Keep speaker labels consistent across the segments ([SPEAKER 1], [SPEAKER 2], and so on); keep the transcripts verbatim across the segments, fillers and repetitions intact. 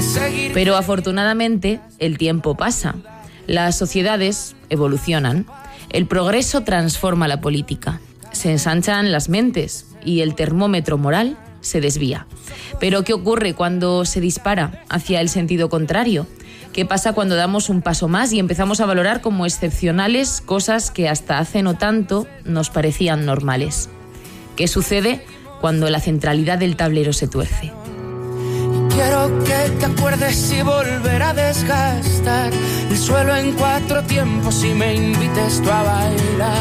[SPEAKER 1] Pero afortunadamente el tiempo pasa, las sociedades evolucionan, el progreso transforma la política, se ensanchan las mentes y el termómetro moral se desvía. Pero ¿qué ocurre cuando se dispara hacia el sentido contrario? ¿Qué pasa cuando damos un paso más y empezamos a valorar como excepcionales cosas que hasta hace no tanto nos parecían normales? ¿Qué sucede cuando la centralidad del tablero se tuerce?
[SPEAKER 2] Quiero que te acuerdes y volver a desgastar el suelo en cuatro tiempos y me invites tú a bailar.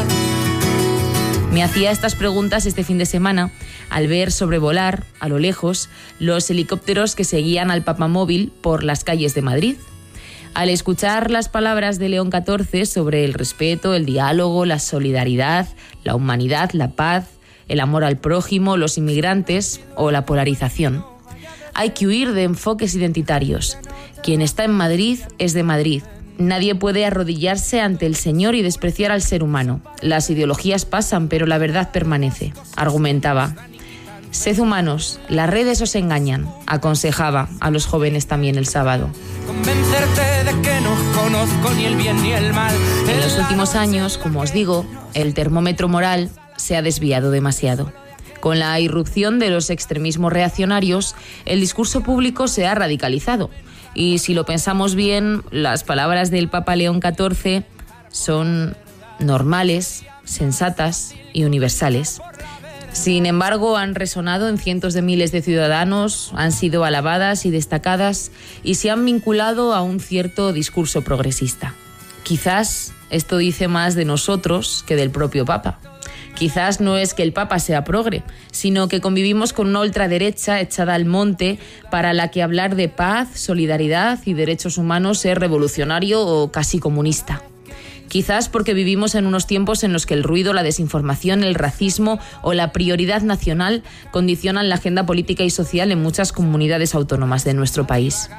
[SPEAKER 1] Me hacía estas preguntas este fin de semana al ver sobrevolar, a lo lejos, los helicópteros que seguían al papamóvil por las calles de Madrid. Al escuchar las palabras de León catorce sobre el respeto, el diálogo, la solidaridad, la humanidad, la paz, el amor al prójimo, los inmigrantes o la polarización. Hay que huir de enfoques identitarios. Quien está en Madrid es de Madrid. Nadie puede arrodillarse ante el Señor y despreciar al ser humano. Las ideologías pasan, pero la verdad permanece, argumentaba. Sed humanos, las redes os engañan, aconsejaba a los jóvenes también el sábado.
[SPEAKER 2] Convencerte de que no conozco ni el bien ni el mal.
[SPEAKER 1] En los últimos años, como os digo, el termómetro moral se ha desviado demasiado. Con la irrupción de los extremismos reaccionarios, el discurso público se ha radicalizado. Y si lo pensamos bien, las palabras del Papa León catorce son normales, sensatas y universales. Sin embargo, han resonado en cientos de miles de ciudadanos, han sido alabadas y destacadas y se han vinculado a un cierto discurso progresista. Quizás esto dice más de nosotros que del propio Papa. Quizás no es que el Papa sea progre, sino que convivimos con una ultraderecha echada al monte para la que hablar de paz, solidaridad y derechos humanos es revolucionario o casi comunista. Quizás porque vivimos en unos tiempos en los que el ruido, la desinformación, el racismo o la prioridad nacional condicionan la agenda política y social en muchas comunidades autónomas de nuestro país.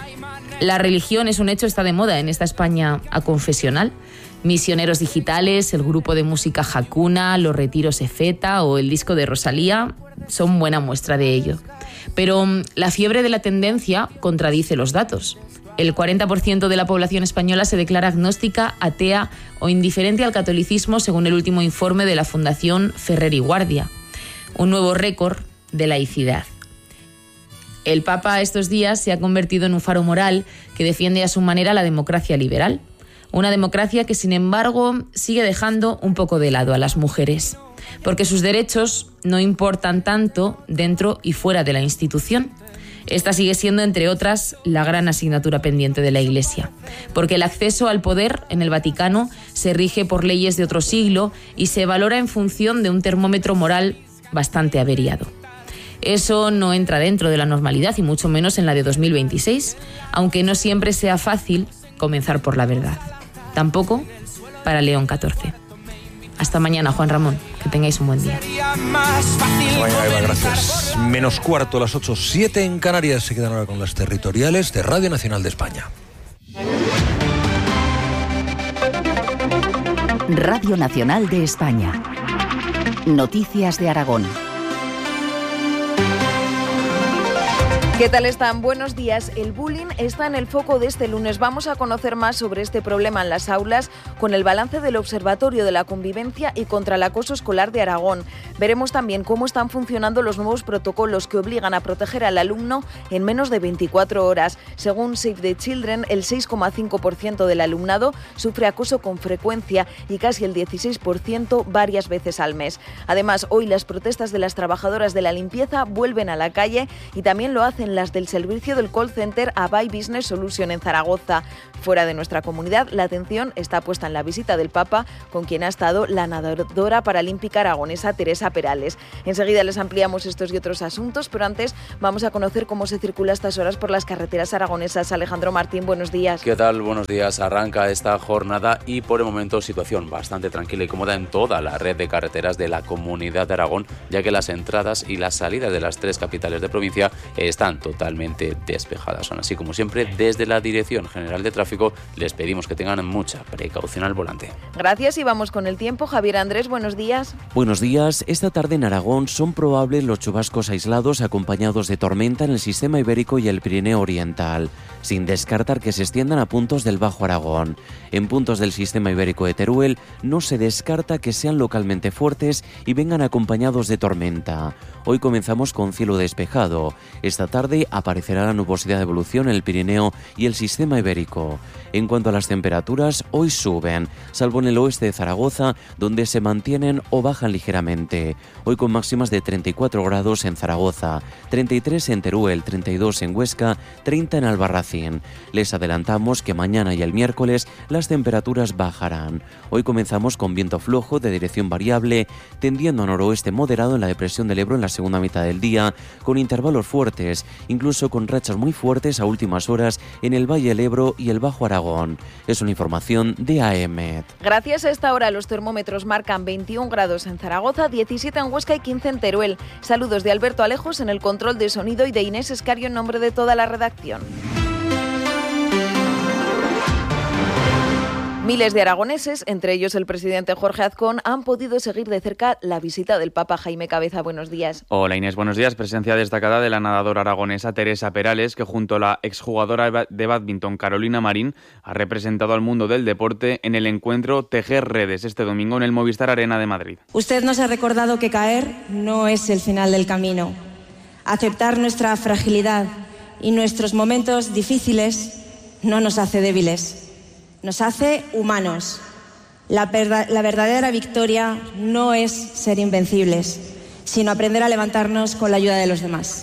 [SPEAKER 1] La religión, es un hecho, está de moda en esta España aconfesional. Misioneros digitales, el grupo de música Hakuna, los retiros Efeta o el disco de Rosalía son buena muestra de ello. Pero la fiebre de la tendencia contradice los datos. El cuarenta por ciento de la población española se declara agnóstica, atea o indiferente al catolicismo, según el último informe de la Fundación Ferrer y Guardia. Un nuevo récord de laicidad. El Papa estos días se ha convertido en un faro moral que defiende a su manera la democracia liberal. Una democracia que, sin embargo, sigue dejando un poco de lado a las mujeres, porque sus derechos no importan tanto dentro y fuera de la institución. Esta sigue siendo, entre otras, la gran asignatura pendiente de la Iglesia, porque el acceso al poder en el Vaticano se rige por leyes de otro siglo y se valora en función de un termómetro moral bastante averiado. Eso no entra dentro de la normalidad y mucho menos en la de dos mil veintiséis, aunque no siempre sea fácil comenzar por la verdad. Tampoco para León catorce. Hasta mañana, Juan Ramón. Que tengáis un buen día.
[SPEAKER 3] Mañana, Eva, gracias. Menos cuarto, las ocho, siete en Canarias. Se quedan ahora con las territoriales de Radio Nacional de España.
[SPEAKER 4] Radio Nacional de España. Noticias de Aragón.
[SPEAKER 5] ¿Qué tal están? Buenos días. El bullying está en el foco de este lunes. Vamos a conocer más sobre este problema en las aulas con el balance del Observatorio de la Convivencia y contra el Acoso Escolar de Aragón. Veremos también cómo están funcionando los nuevos protocolos que obligan a proteger al alumno en menos de veinticuatro horas. Según Save the Children, el seis coma cinco por ciento del alumnado sufre acoso con frecuencia y casi el dieciséis por ciento varias veces al mes. Además, hoy las protestas de las trabajadoras de la limpieza vuelven a la calle y también lo hacen las del servicio del call center Abai Business Solution en Zaragoza. Fuera de nuestra comunidad, la atención está puesta en la visita del Papa, con quien ha estado la nadadora paralímpica aragonesa Teresa Perales. Enseguida les ampliamos estos y otros asuntos, pero antes vamos a conocer cómo se circula a estas horas por las carreteras aragonesas. Alejandro Martín, buenos días.
[SPEAKER 6] ¿Qué tal? Buenos días. Arranca esta jornada y por el momento situación bastante tranquila y cómoda en toda la red de carreteras de la Comunidad de Aragón, ya que las entradas y las salidas de las tres capitales de provincia están estarán totalmente despejadas. Son así como siempre, desde la Dirección General de Tráfico les pedimos que tengan mucha precaución al volante.
[SPEAKER 5] Gracias y vamos con el tiempo. Javier Andrés, buenos días.
[SPEAKER 7] Buenos días. Esta tarde en Aragón son probables los chubascos aislados acompañados de tormenta en el sistema ibérico y el Pirineo Oriental, sin descartar que se extiendan a puntos del Bajo Aragón. En puntos del sistema ibérico de Teruel no se descarta que sean localmente fuertes y vengan acompañados de tormenta. Hoy comenzamos con cielo despejado. Esta tarde aparecerá la nubosidad de evolución en el Pirineo y el sistema ibérico. En cuanto a las temperaturas, hoy suben, salvo en el oeste de Zaragoza, donde se mantienen o bajan ligeramente. Hoy con máximas de treinta y cuatro grados en Zaragoza, treinta y tres en Teruel, treinta y dos en Huesca, treinta en Albarracín. Les adelantamos que mañana y el miércoles las temperaturas bajarán. Hoy comenzamos con viento flojo de dirección variable, tendiendo a noroeste moderado en la depresión del Ebro en la segunda mitad del día, con intervalos fuertes, incluso con rachas muy fuertes a últimas horas en el Valle del Ebro y el Bajo Aragón. Es una información de A E M E T.
[SPEAKER 5] Gracias a esta hora los termómetros marcan veintiún grados en Zaragoza, diecisiete en Huesca y quince en Teruel. Saludos de Alberto Alejos en el control de sonido y de Inés Escario en nombre de toda la redacción. Miles de aragoneses, entre ellos el presidente Jorge Azcón, han podido seguir de cerca la visita del Papa. Jaime Cabeza, buenos días.
[SPEAKER 8] Hola Inés, buenos días. Presencia destacada de la nadadora aragonesa Teresa Perales, que junto a la exjugadora de bádminton Carolina Marín ha representado al mundo del deporte en el encuentro Tejer Redes este domingo en el Movistar Arena de Madrid.
[SPEAKER 9] Usted nos ha recordado que caer no es el final del camino. Aceptar nuestra fragilidad y nuestros momentos difíciles no nos hace débiles. Nos hace humanos. La, verdad, la verdadera victoria no es ser invencibles, sino aprender a levantarnos con la ayuda de los demás.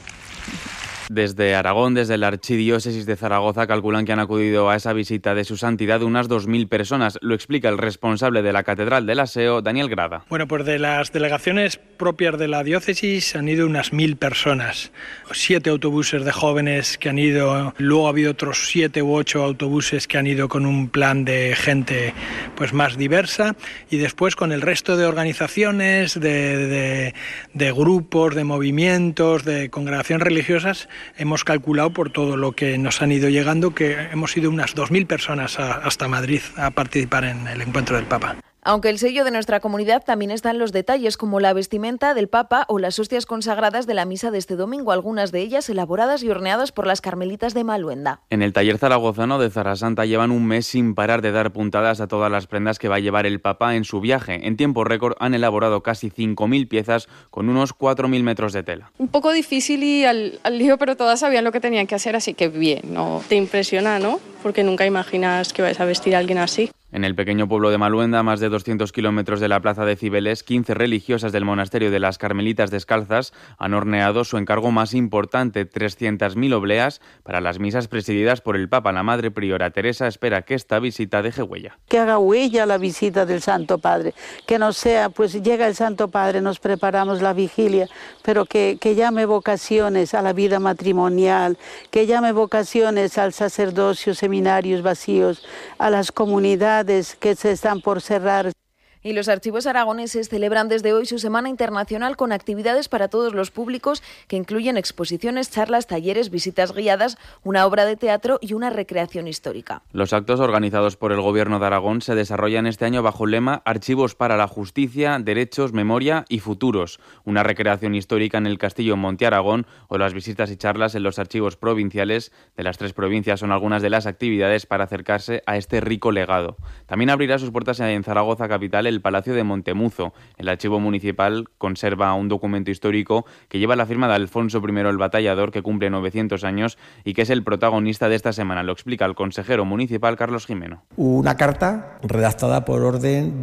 [SPEAKER 8] Desde Aragón, desde la Archidiócesis de Zaragoza, calculan que han acudido a esa visita de su santidad unas dos mil personas. Lo explica el responsable de la Catedral del Aseo, Daniel Grada.
[SPEAKER 10] Bueno, pues de las delegaciones propias de la diócesis han ido unas mil personas. Siete autobuses de jóvenes que han ido, luego ha habido otros siete u ocho autobuses que han ido con un plan de gente pues más diversa, y después con el resto de organizaciones, de, de, de grupos, de movimientos, de congregaciones religiosas. Hemos calculado, por todo lo que nos han ido llegando, que hemos ido unas dos mil personas a, hasta Madrid a participar en el encuentro del Papa.
[SPEAKER 5] Aunque el sello de nuestra comunidad también está en los detalles, como la vestimenta del Papa o las hostias consagradas de la misa de este domingo, algunas de ellas elaboradas y horneadas por las carmelitas de Maluenda.
[SPEAKER 8] En el taller zaragozano de Zarasanta llevan un mes sin parar de dar puntadas a todas las prendas que va a llevar el Papa en su viaje. En tiempo récord han elaborado casi cinco mil piezas con unos cuatro mil metros de tela.
[SPEAKER 11] Un poco difícil y al, al lío, pero todas sabían lo que tenían que hacer, así que bien, ¿no? Te impresiona, ¿no? Porque nunca imaginas que vais a vestir a alguien así.
[SPEAKER 8] En el pequeño pueblo de Maluenda, más de doscientos kilómetros de la plaza de Cibeles, quince religiosas del monasterio de las Carmelitas Descalzas han horneado su encargo más importante, trescientas mil obleas para las misas presididas por el Papa. La Madre Priora Teresa espera que esta visita deje huella.
[SPEAKER 12] Que haga huella la visita del Santo Padre, que no sea, pues llega el Santo Padre, nos preparamos la vigilia, pero que, que llame vocaciones a la vida matrimonial, que llame vocaciones al sacerdocio, seminarios vacíos, a las comunidades que se están por cerrar.
[SPEAKER 5] Y los archivos aragoneses celebran desde hoy su Semana Internacional con actividades para todos los públicos que incluyen exposiciones, charlas, talleres, visitas guiadas, una obra de teatro y una recreación histórica.
[SPEAKER 8] Los actos organizados por el Gobierno de Aragón se desarrollan este año bajo el lema Archivos para la Justicia, Derechos, Memoria y Futuros, una recreación histórica en el Castillo Monte Aragón o las visitas y charlas en los archivos provinciales de las tres provincias son algunas de las actividades para acercarse a este rico legado. También abrirá sus puertas en Zaragoza capital el Palacio de Montemuzo. El archivo municipal conserva un documento histórico que lleva la firma de Alfonso primero el Batallador, que cumple novecientos años y que es el protagonista de esta semana. Lo explica el consejero municipal Carlos Jimeno.
[SPEAKER 13] Una carta redactada por orden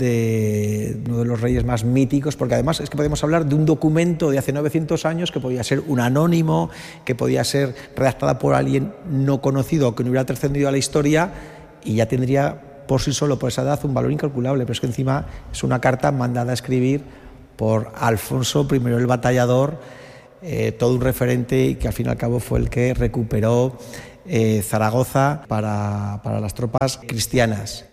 [SPEAKER 13] de uno de los reyes más míticos, porque además es que podemos hablar de un documento de hace novecientos años que podía ser un anónimo, que podía ser redactada por alguien no conocido o que no hubiera trascendido a la historia, y ya tendría por sí solo, por esa edad, un valor incalculable, pero es que encima es una carta mandada a escribir por Alfonso primero el Batallador, eh, todo un referente, y que al fin y al cabo fue el que recuperó eh, Zaragoza para, para las tropas cristianas.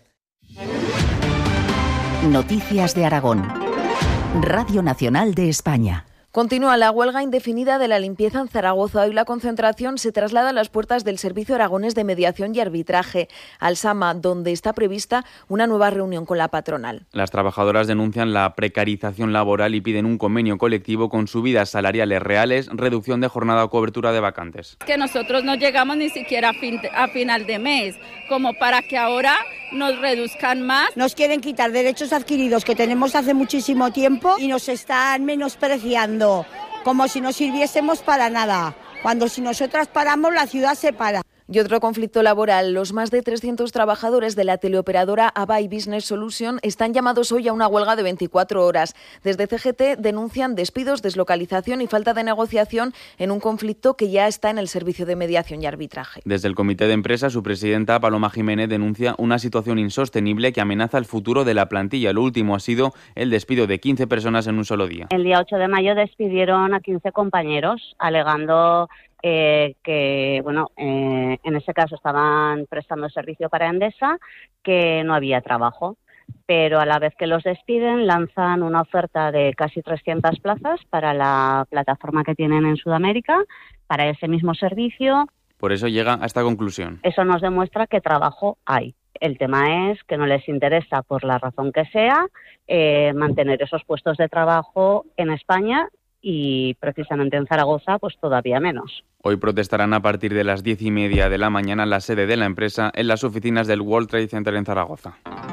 [SPEAKER 4] Noticias de Aragón. Radio Nacional de España.
[SPEAKER 5] Continúa la huelga indefinida de la limpieza en Zaragoza. Hoy la concentración se traslada a las puertas del Servicio Aragonés de Mediación y Arbitraje, al SAMA, donde está prevista una nueva reunión con la patronal.
[SPEAKER 8] Las trabajadoras denuncian la precarización laboral y piden un convenio colectivo con subidas salariales reales, reducción de jornada o cobertura de vacantes.
[SPEAKER 14] Que nosotros no llegamos ni siquiera a, fin, a final de mes, como para que ahora nos reduzcan más.
[SPEAKER 15] Nos quieren quitar derechos adquiridos que tenemos hace muchísimo tiempo y nos están menospreciando, como si no sirviésemos para nada, cuando si nosotras paramos la ciudad se para.
[SPEAKER 5] Y otro conflicto laboral. Los más de trescientos trabajadores de la teleoperadora Avai Business Solution están llamados hoy a una huelga de veinticuatro horas. Desde C G T denuncian despidos, deslocalización y falta de negociación en un conflicto que ya está en el Servicio de Mediación y Arbitraje.
[SPEAKER 8] Desde el Comité de Empresa, su presidenta Paloma Jiménez denuncia una situación insostenible que amenaza el futuro de la plantilla. Lo último ha sido el despido de quince personas en un solo día.
[SPEAKER 16] El día ocho de mayo despidieron a quince compañeros, alegando Eh, que, bueno, eh, en ese caso estaban prestando servicio para Endesa, que no había trabajo. Pero a la vez que los despiden, lanzan una oferta de casi trescientas plazas para la plataforma que tienen en Sudamérica, para ese mismo servicio.
[SPEAKER 8] Por eso llega a esta conclusión.
[SPEAKER 16] Eso nos demuestra que trabajo hay. El tema es que no les interesa, por la razón que sea, eh, mantener esos puestos de trabajo en España, y precisamente en Zaragoza pues todavía menos.
[SPEAKER 8] Hoy protestarán a partir de las diez y media de la mañana en la sede de la empresa en las oficinas del World Trade Center en Zaragoza.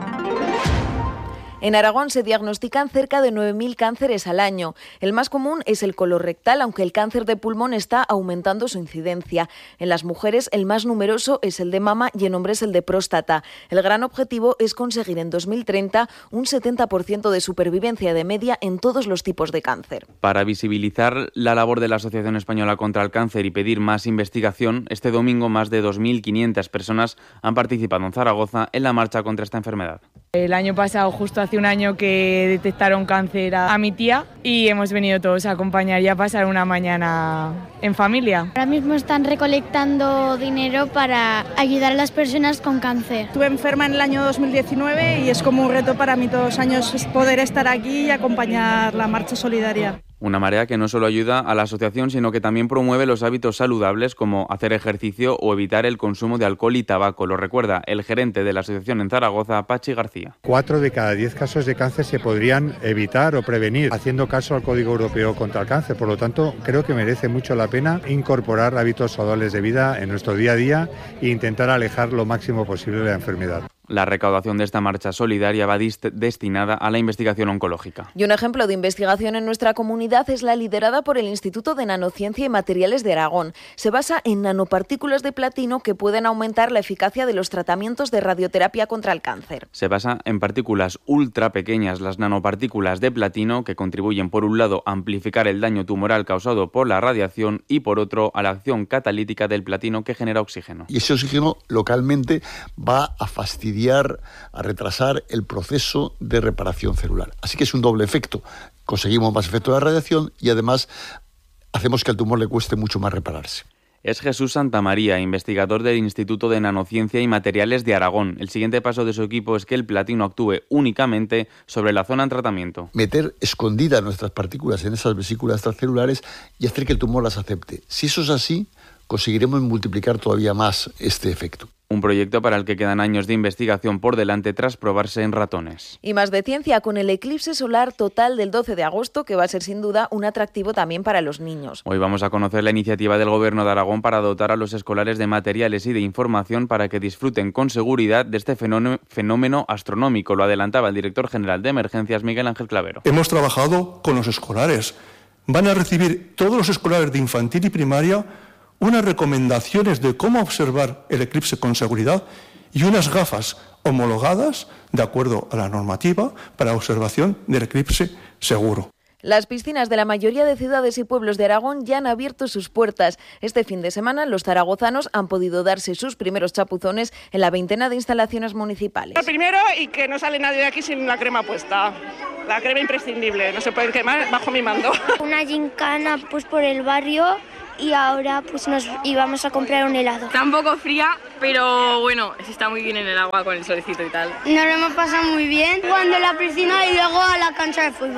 [SPEAKER 5] En Aragón se diagnostican cerca de nueve mil cánceres al año. El más común es el colorectal, aunque el cáncer de pulmón está aumentando su incidencia. En las mujeres el más numeroso es el de mama y en hombres el de próstata. El gran objetivo es conseguir en dos mil treinta un setenta por ciento de supervivencia de media en todos los tipos de cáncer.
[SPEAKER 8] Para visibilizar la labor de la Asociación Española contra el Cáncer y pedir más investigación, este domingo más de dos mil quinientas personas han participado en Zaragoza en la marcha contra esta enfermedad.
[SPEAKER 17] El año pasado, justo hace un año que detectaron cáncer a, a mi tía y hemos venido todos a acompañar y a pasar una mañana en familia.
[SPEAKER 18] Ahora mismo están recolectando dinero para ayudar a las personas con cáncer.
[SPEAKER 19] Estuve enferma en el año dos mil diecinueve y es como un reto para mí todos los años poder estar aquí y acompañar la marcha solidaria.
[SPEAKER 8] Una marea que no solo ayuda a la asociación, sino que también promueve los hábitos saludables como hacer ejercicio o evitar el consumo de alcohol y tabaco. Lo recuerda el gerente de la asociación en Zaragoza, Pachi García.
[SPEAKER 20] Cuatro de cada diez casos de cáncer se podrían evitar o prevenir haciendo caso al Código Europeo contra el Cáncer. Por lo tanto, creo que merece mucho la pena incorporar hábitos saludables de vida en nuestro día a día e intentar alejar lo máximo posible la enfermedad.
[SPEAKER 8] La recaudación de esta marcha solidaria va dist- destinada a la investigación oncológica.
[SPEAKER 5] Y un ejemplo de investigación en nuestra comunidad es la liderada por el Instituto de Nanociencia y Materiales de Aragón. Se basa en nanopartículas de platino que pueden aumentar la eficacia de los tratamientos de radioterapia contra el cáncer.
[SPEAKER 8] Se basa en partículas ultra pequeñas, las nanopartículas de platino, que contribuyen por un lado a amplificar el daño tumoral causado por la radiación y por otro a la acción catalítica del platino que genera oxígeno.
[SPEAKER 21] Y ese oxígeno localmente va a fastidiar a retrasar el proceso de reparación celular. Así que es un doble efecto. Conseguimos más efecto de la radiación y además hacemos que al tumor le cueste mucho más repararse.
[SPEAKER 8] Es Jesús Santamaría, investigador del Instituto de Nanociencia y Materiales de Aragón. El siguiente paso de su equipo es que el platino actúe únicamente sobre la zona en tratamiento.
[SPEAKER 21] Meter escondidas nuestras partículas en esas vesículas extracelulares y hacer que el tumor las acepte. Si eso es así, conseguiremos multiplicar todavía más este efecto.
[SPEAKER 8] Un proyecto para el que quedan años de investigación por delante tras probarse en ratones.
[SPEAKER 5] Y más de ciencia con el eclipse solar total del doce de agosto, que va a ser sin duda un atractivo también para los niños.
[SPEAKER 8] Hoy vamos a conocer la iniciativa del Gobierno de Aragón para dotar a los escolares de materiales y de información para que disfruten con seguridad de este fenómeno astronómico. Lo adelantaba el director general de Emergencias, Miguel Ángel Clavero.
[SPEAKER 22] Hemos trabajado con los escolares. Van a recibir todos los escolares de infantil y primaria unas recomendaciones de cómo observar el eclipse con seguridad y unas gafas homologadas de acuerdo a la normativa para observación del eclipse seguro.
[SPEAKER 5] Las piscinas de la mayoría de ciudades y pueblos de Aragón ya han abierto sus puertas. Este fin de semana los zaragozanos han podido darse sus primeros chapuzones en la veintena de instalaciones municipales.
[SPEAKER 23] Lo primero, y que no sale nadie de aquí sin la crema puesta. La crema imprescindible, no se puede quemar bajo mi mando.
[SPEAKER 18] Una gincana pues por el barrio y ahora pues nos íbamos a comprar un helado.
[SPEAKER 11] Está un poco fría, pero bueno, se está muy bien en el agua con el solecito y tal.
[SPEAKER 18] Nos lo hemos pasado muy bien jugando en la piscina y luego a la cancha de fútbol.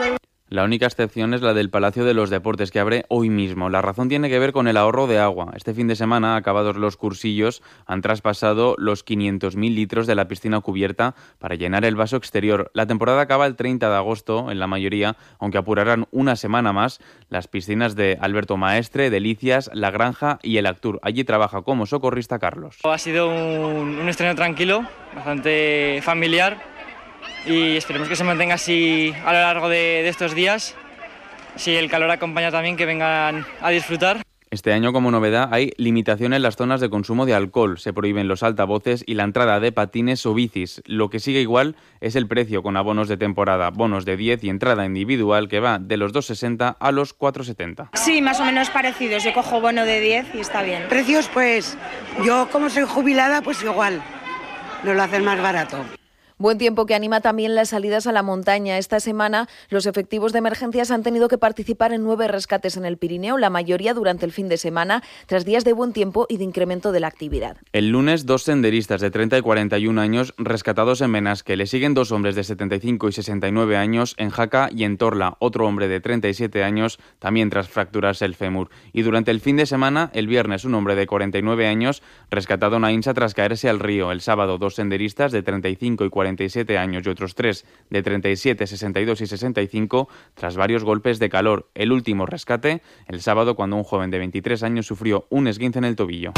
[SPEAKER 8] La única excepción es la del Palacio de los Deportes, que abre hoy mismo. La razón tiene que ver con el ahorro de agua. Este fin de semana, acabados los cursillos, han traspasado los quinientos mil litros de la piscina cubierta para llenar el vaso exterior. La temporada acaba el treinta de agosto, en la mayoría, aunque apurarán una semana más las piscinas de Alberto Maestre, Delicias, La Granja y El Actur. Allí trabaja como socorrista Carlos.
[SPEAKER 1] Ha sido un, un estreno tranquilo, bastante familiar, y esperemos que se mantenga así a lo largo de, de estos días. Si el calor acompaña también, que vengan a disfrutar.
[SPEAKER 8] Este año, como novedad, hay limitación en las zonas de consumo de alcohol. Se prohíben los altavoces y la entrada de patines o bicis. Lo que sigue igual es el precio, con abonos de temporada, bonos de diez y entrada individual, que va de los dos sesenta a los cuatro setenta.
[SPEAKER 2] Sí, más o menos parecidos. Yo cojo bono de diez y está bien.
[SPEAKER 3] Precios, pues, yo como soy jubilada, pues igual, nos lo hacen más barato.
[SPEAKER 5] Buen tiempo que anima también las salidas a la montaña. Esta semana los efectivos de emergencias han tenido que participar en nueve rescates en el Pirineo, la mayoría durante el fin de semana, tras días de buen tiempo y de incremento de la actividad.
[SPEAKER 8] El lunes, dos senderistas de treinta y cuarenta y un años rescatados en Benasque. Le siguen dos hombres de setenta y cinco y sesenta y nueve años en Jaca y en Torla. Otro hombre de treinta y siete años, también tras fracturarse el fémur. Y durante el fin de semana, el viernes, un hombre de cuarenta y nueve años rescatado en Ainsa tras caerse al río. El sábado, dos senderistas de treinta y cinco y cuarenta y siete años y otros tres de treinta y siete, sesenta y dos y sesenta y cinco tras varios golpes de calor. El último rescate el sábado, cuando un joven de veintitrés años sufrió un esguince en el tobillo.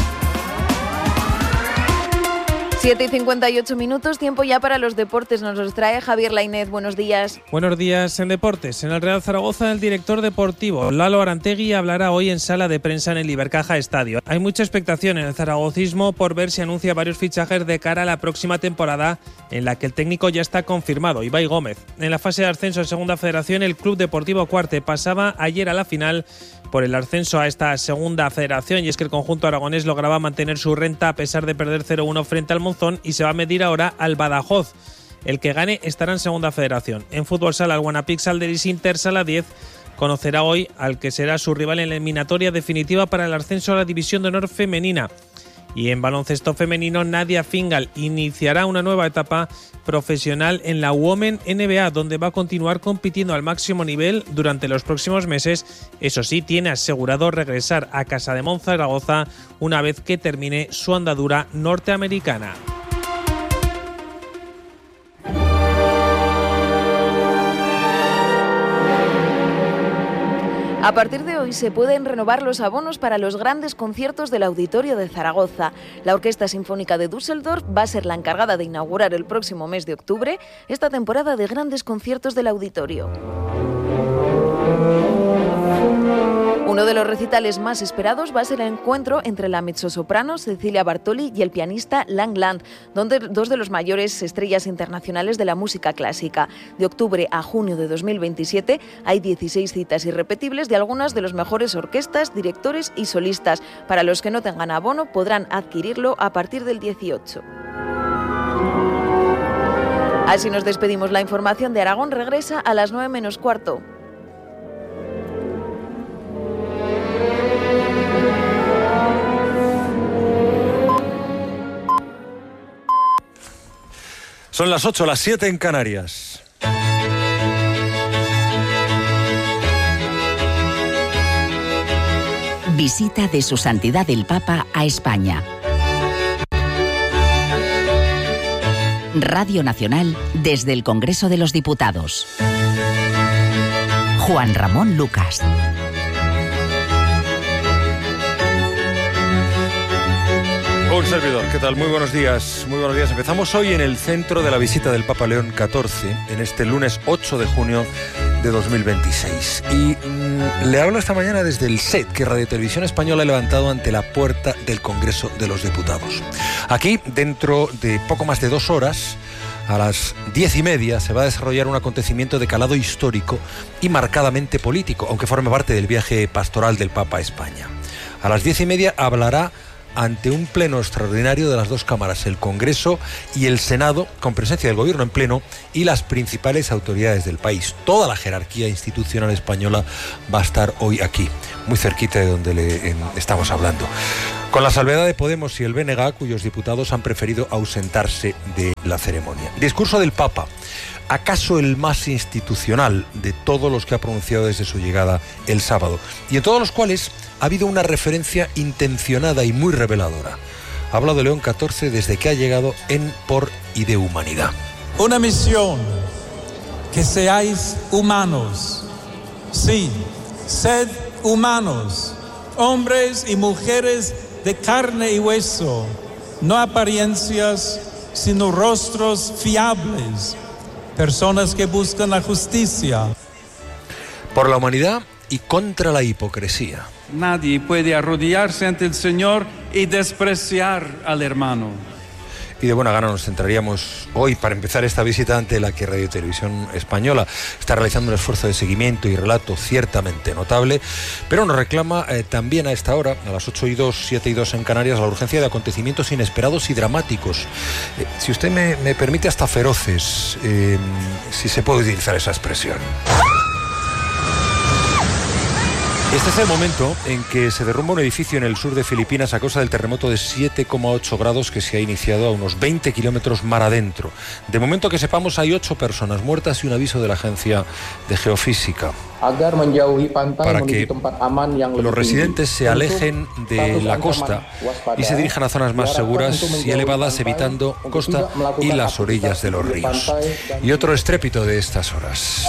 [SPEAKER 5] siete y cincuenta y ocho minutos, tiempo ya para los deportes. Nos los trae Javier Lainez. Buenos días.
[SPEAKER 24] Buenos días en deportes. En el Real Zaragoza, el director deportivo Lalo Arantegui hablará hoy en sala de prensa en el Ibercaja Estadio. Hay mucha expectación en el zaragocismo por ver si anuncia varios fichajes de cara a la próxima temporada, en la que el técnico ya está confirmado, Ibai Gómez. En la fase de ascenso en Segunda Federación, el Club Deportivo Cuarte pasaba ayer a la final por el ascenso a esta Segunda Federación, y es que el conjunto aragonés lograba mantener su renta a pesar de perder cero uno frente al Monzón, y se va a medir ahora al Badajoz. El que gane estará en Segunda Federación. En fútbol sala, el Guanapix Alderis Inter Sala diez conocerá hoy al que será su rival en la eliminatoria definitiva para el ascenso a la División de Honor femenina. Y en baloncesto femenino, Nadia Fingal iniciará una nueva etapa profesional en la Women N B A, donde va a continuar compitiendo al máximo nivel durante los próximos meses. Eso sí, tiene asegurado regresar a Casa de Monzaragoza una vez que termine su andadura norteamericana.
[SPEAKER 5] A partir de hoy se pueden renovar los abonos para los grandes conciertos del Auditorio de Zaragoza. La Orquesta Sinfónica de Düsseldorf va a ser la encargada de inaugurar el próximo mes de octubre esta temporada de grandes conciertos del Auditorio. Uno de los recitales más esperados va a ser el encuentro entre la mezzosoprano Cecilia Bartoli y el pianista Lang Land, donde dos de los mayores estrellas internacionales de la música clásica. De octubre a junio de dos mil veintisiete hay dieciséis citas irrepetibles de algunas de las mejores orquestas, directores y solistas. Para los que no tengan abono podrán adquirirlo a partir del dieciocho. Así nos despedimos. La información de Aragón regresa a las nueve menos cuarto.
[SPEAKER 25] Son las ocho, las siete en Canarias.
[SPEAKER 4] Visita de Su Santidad el Papa a España. Radio Nacional desde el Congreso de los Diputados. Juan Ramón Lucas.
[SPEAKER 25] Un servidor, ¿qué tal? Muy buenos días, muy buenos días. Empezamos hoy en el centro de la visita del Papa León catorce, en este lunes ocho de junio de dos mil veintiséis. Y mmm, le hablo esta mañana desde el set que Radio Televisión Española ha levantado ante la puerta del Congreso de los Diputados. Aquí, dentro de poco más de dos horas, a las diez y media, se va a desarrollar un acontecimiento de calado histórico y marcadamente político, aunque forme parte del viaje pastoral del Papa a España. A las diez y media hablará ante un pleno extraordinario de las dos cámaras, el Congreso y el Senado, con presencia del Gobierno en pleno y las principales autoridades del país. Toda la jerarquía institucional española va a estar hoy aquí, muy cerquita de donde le eh, estamos hablando. Con la salvedad de Podemos y el B N G, cuyos diputados han preferido ausentarse de la ceremonia. Discurso del Papa, acaso el más institucional de todos los que ha pronunciado desde su llegada el sábado, y en todos los cuales ha habido una referencia intencionada y muy reveladora. Ha hablado León catorce desde que ha llegado en, por y de humanidad.
[SPEAKER 6] Una misión, que seáis humanos. Sí, sed humanos, hombres y mujeres de carne y hueso, no apariencias, sino rostros fiables, personas que buscan la justicia.
[SPEAKER 25] Por la humanidad y contra la hipocresía.
[SPEAKER 6] Nadie puede arrodillarse ante el Señor y despreciar al hermano.
[SPEAKER 25] Y de buena gana nos centraríamos hoy, para empezar esta visita, ante la que Radio y Televisión Española está realizando un esfuerzo de seguimiento y relato ciertamente notable, pero nos reclama eh, también a esta hora, a las ocho y dos, siete y dos en Canarias, la urgencia de acontecimientos inesperados y dramáticos. Eh, si usted me, me permite, hasta feroces, eh, si se puede utilizar esa expresión. Este es el momento en que se derrumba un edificio en el sur de Filipinas a causa del terremoto de siete coma ocho grados que se ha iniciado a unos veinte kilómetros mar adentro. De momento que sepamos, hay ocho personas muertas y un aviso de la Agencia de Geofísica para que los residentes se alejen de la costa y se dirijan a zonas más seguras y elevadas, evitando costa y las orillas de los ríos. Y otro estrépito de estas horas.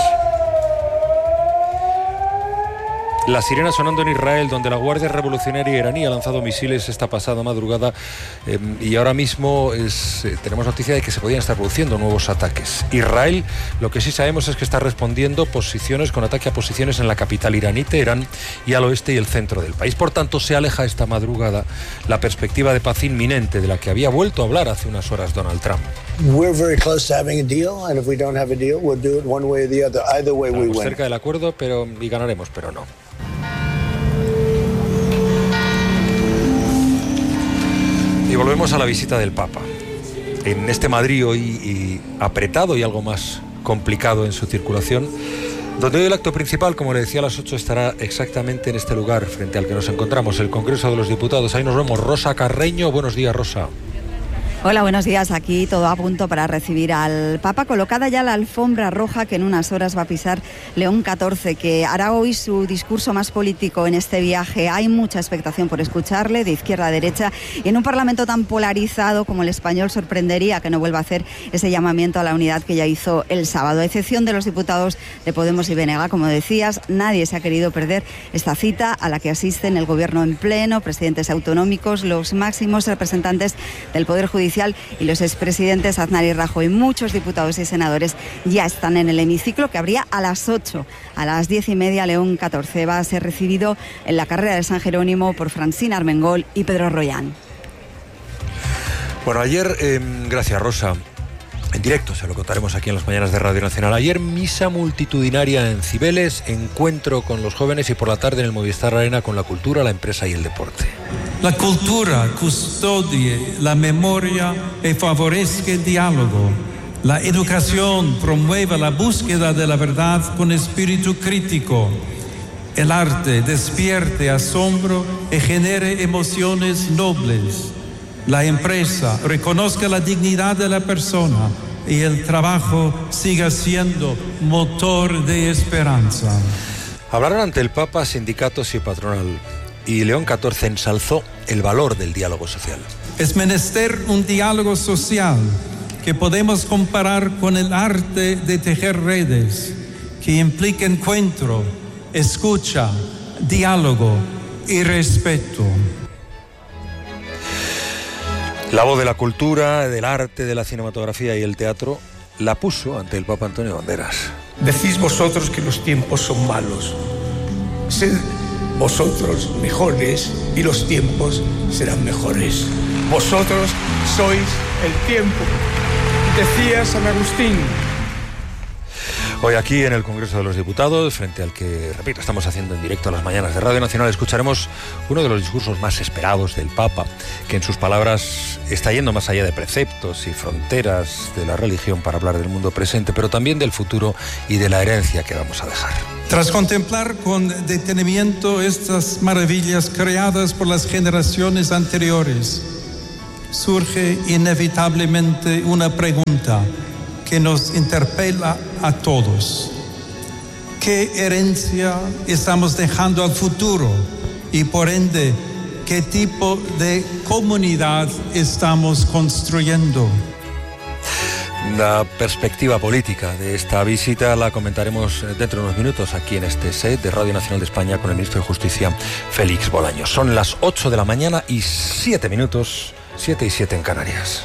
[SPEAKER 25] La sirena sonando en Israel, donde la Guardia Revolucionaria iraní ha lanzado misiles esta pasada madrugada eh, y ahora mismo es, eh, tenemos noticia de que se podían estar produciendo nuevos ataques. Israel, lo que sí sabemos es que está respondiendo posiciones con ataque a posiciones en la capital iraní, Teherán, y al oeste y el centro del país. Por tanto, se aleja esta madrugada la perspectiva de paz inminente de la que había vuelto a hablar hace unas horas Donald Trump.
[SPEAKER 7] We're very close to having a deal, and if we don't have a deal, we'll do it one way or the other. Either way we win.
[SPEAKER 25] Cerca del acuerdo, pero y ganaremos, pero no. Y volvemos a la visita del Papa. En este Madrid hoy y apretado y algo más complicado en su circulación, donde hoy el acto principal, como le decía, a las ocho estará exactamente en este lugar frente al que nos encontramos, el Congreso de los Diputados. Ahí nos vemos. Rosa Carreño, buenos días, Rosa.
[SPEAKER 9] Hola, buenos días. Aquí todo a punto para recibir al Papa. Colocada ya la alfombra roja que en unas horas va a pisar León catorce, que hará hoy su discurso más político en este viaje. Hay mucha expectación por escucharle, de izquierda a derecha, y en un Parlamento tan polarizado como el español sorprendería que no vuelva a hacer ese llamamiento a la unidad que ya hizo el sábado. A excepción de los diputados de Podemos y B N G, como decías, nadie se ha querido perder esta cita a la que asisten el Gobierno en pleno, presidentes autonómicos, los máximos representantes del Poder Judicial y los expresidentes Aznar y Rajoy. Muchos diputados y senadores ya están en el hemiciclo, que abría a las ocho. A las diez y media, León catorce va a ser recibido en la carrera de San Jerónimo por Francina Armengol y Pedro Rollán.
[SPEAKER 25] Bueno, ayer, eh, gracias Rosa, en directo se lo contaremos aquí en las mañanas de Radio Nacional. Ayer misa multitudinaria en Cibeles, encuentro con los jóvenes y por la tarde en el Movistar Arena con la cultura, la empresa y el deporte.
[SPEAKER 6] La cultura custodie la memoria y favorezca el diálogo. La educación promueve la búsqueda de la verdad con espíritu crítico. El arte despierte asombro y genere emociones nobles. La empresa reconozca la dignidad de la persona y el trabajo siga siendo motor de esperanza.
[SPEAKER 25] Hablaron ante el Papa sindicatos y patronal, y León catorce ensalzó el valor del diálogo social.
[SPEAKER 6] Es menester un diálogo social que podemos comparar con el arte de tejer redes, que implica encuentro, escucha, diálogo y respeto.
[SPEAKER 25] La voz de la cultura, del arte, de la cinematografía y el teatro la puso ante el Papa Antonio Banderas.
[SPEAKER 10] Decís vosotros que los tiempos son malos. Sed vosotros mejores y los tiempos serán mejores. Vosotros sois el tiempo, decía San Agustín.
[SPEAKER 25] Hoy aquí en el Congreso de los Diputados, frente al que, repito, estamos haciendo en directo a las mañanas de Radio Nacional, escucharemos uno de los discursos más esperados del Papa, que en sus palabras está yendo más allá de preceptos y fronteras de la religión para hablar del mundo presente, pero también del futuro y de la herencia que vamos a dejar.
[SPEAKER 6] Tras contemplar con detenimiento estas maravillas creadas por las generaciones anteriores, surge inevitablemente una pregunta que nos interpela a todos. ¿Qué herencia estamos dejando al futuro? Y por ende, ¿qué tipo de comunidad estamos construyendo?
[SPEAKER 25] La perspectiva política de esta visita la comentaremos dentro de unos minutos aquí en este set de Radio Nacional de España con el ministro de Justicia, Félix Bolaños. Son las ocho de la mañana y siete minutos, siete y siete en Canarias.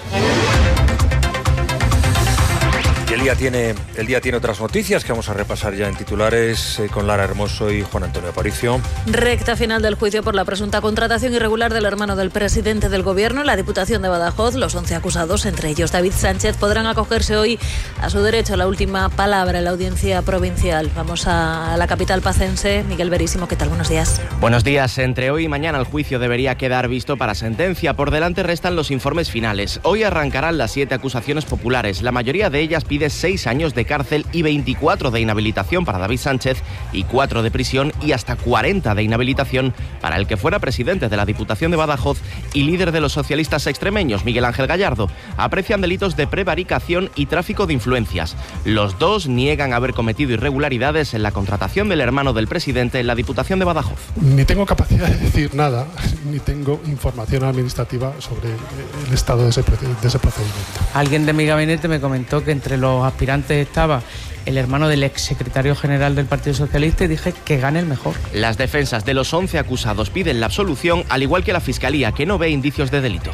[SPEAKER 25] Y el día tiene, el día tiene otras noticias que vamos a repasar ya en titulares eh, con Lara Hermoso y Juan Antonio Aparicio.
[SPEAKER 12] Recta final del juicio por la presunta contratación irregular del hermano del presidente del Gobierno en la Diputación de Badajoz. Los once acusados, entre ellos David Sánchez, podrán acogerse hoy a su derecho a la última palabra en la audiencia provincial. Vamos a la capital pacense. Miguel Verísimo, ¿qué tal? Buenos días.
[SPEAKER 13] Buenos días. Entre hoy y mañana el juicio debería quedar visto para sentencia. Por delante restan los informes finales. Hoy arrancarán las siete acusaciones populares. La mayoría de ellas pide seis años de cárcel y veinticuatro de inhabilitación para David Sánchez y cuatro de prisión y hasta cuarenta de inhabilitación para el que fuera presidente de la Diputación de Badajoz y líder de los socialistas extremeños, Miguel Ángel Gallardo. Aprecian delitos de prevaricación y tráfico de influencias. Los dos niegan haber cometido irregularidades en la contratación del hermano del presidente en la Diputación de Badajoz.
[SPEAKER 14] Ni tengo capacidad de decir nada, ni tengo información administrativa sobre el estado de ese, de ese procedimiento.
[SPEAKER 15] Alguien de mi gabinete me comentó que entre los aspirantes estaba el hermano del exsecretario general del Partido Socialista y dije que gane el mejor.
[SPEAKER 13] Las defensas de los once acusados piden la absolución, al igual que la Fiscalía, que no ve indicios de delito.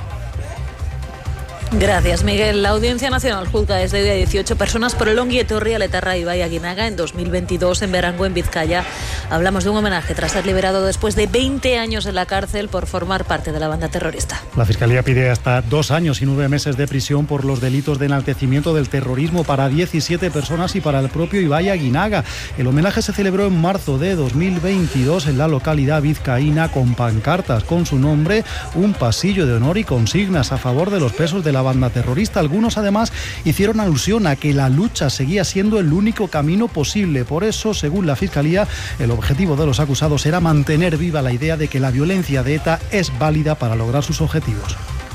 [SPEAKER 12] Gracias, Miguel. La Audiencia Nacional juzga desde hoy a dieciocho personas por el ongi etorri al etarra Ibai Aguinaga en dos mil veintidós en Berango, en Vizcaya. Hablamos de un homenaje tras ser liberado después de veinte años en la cárcel por formar parte de la banda terrorista.
[SPEAKER 16] La Fiscalía pide hasta dos años y nueve meses de prisión por los delitos de enaltecimiento del terrorismo para diecisiete personas y para el propio Ibai Aguinaga. El homenaje se celebró en marzo de dos mil veintidós en la localidad vizcaína con pancartas con su nombre, un pasillo de honor y consignas a favor de los presos de la banda terrorista. Algunos además hicieron alusión a que la lucha seguía siendo el único camino posible. Por eso, según la Fiscalía, el objetivo de los acusados era mantener viva la idea de que la violencia de ETA es válida para lograr sus objetivos.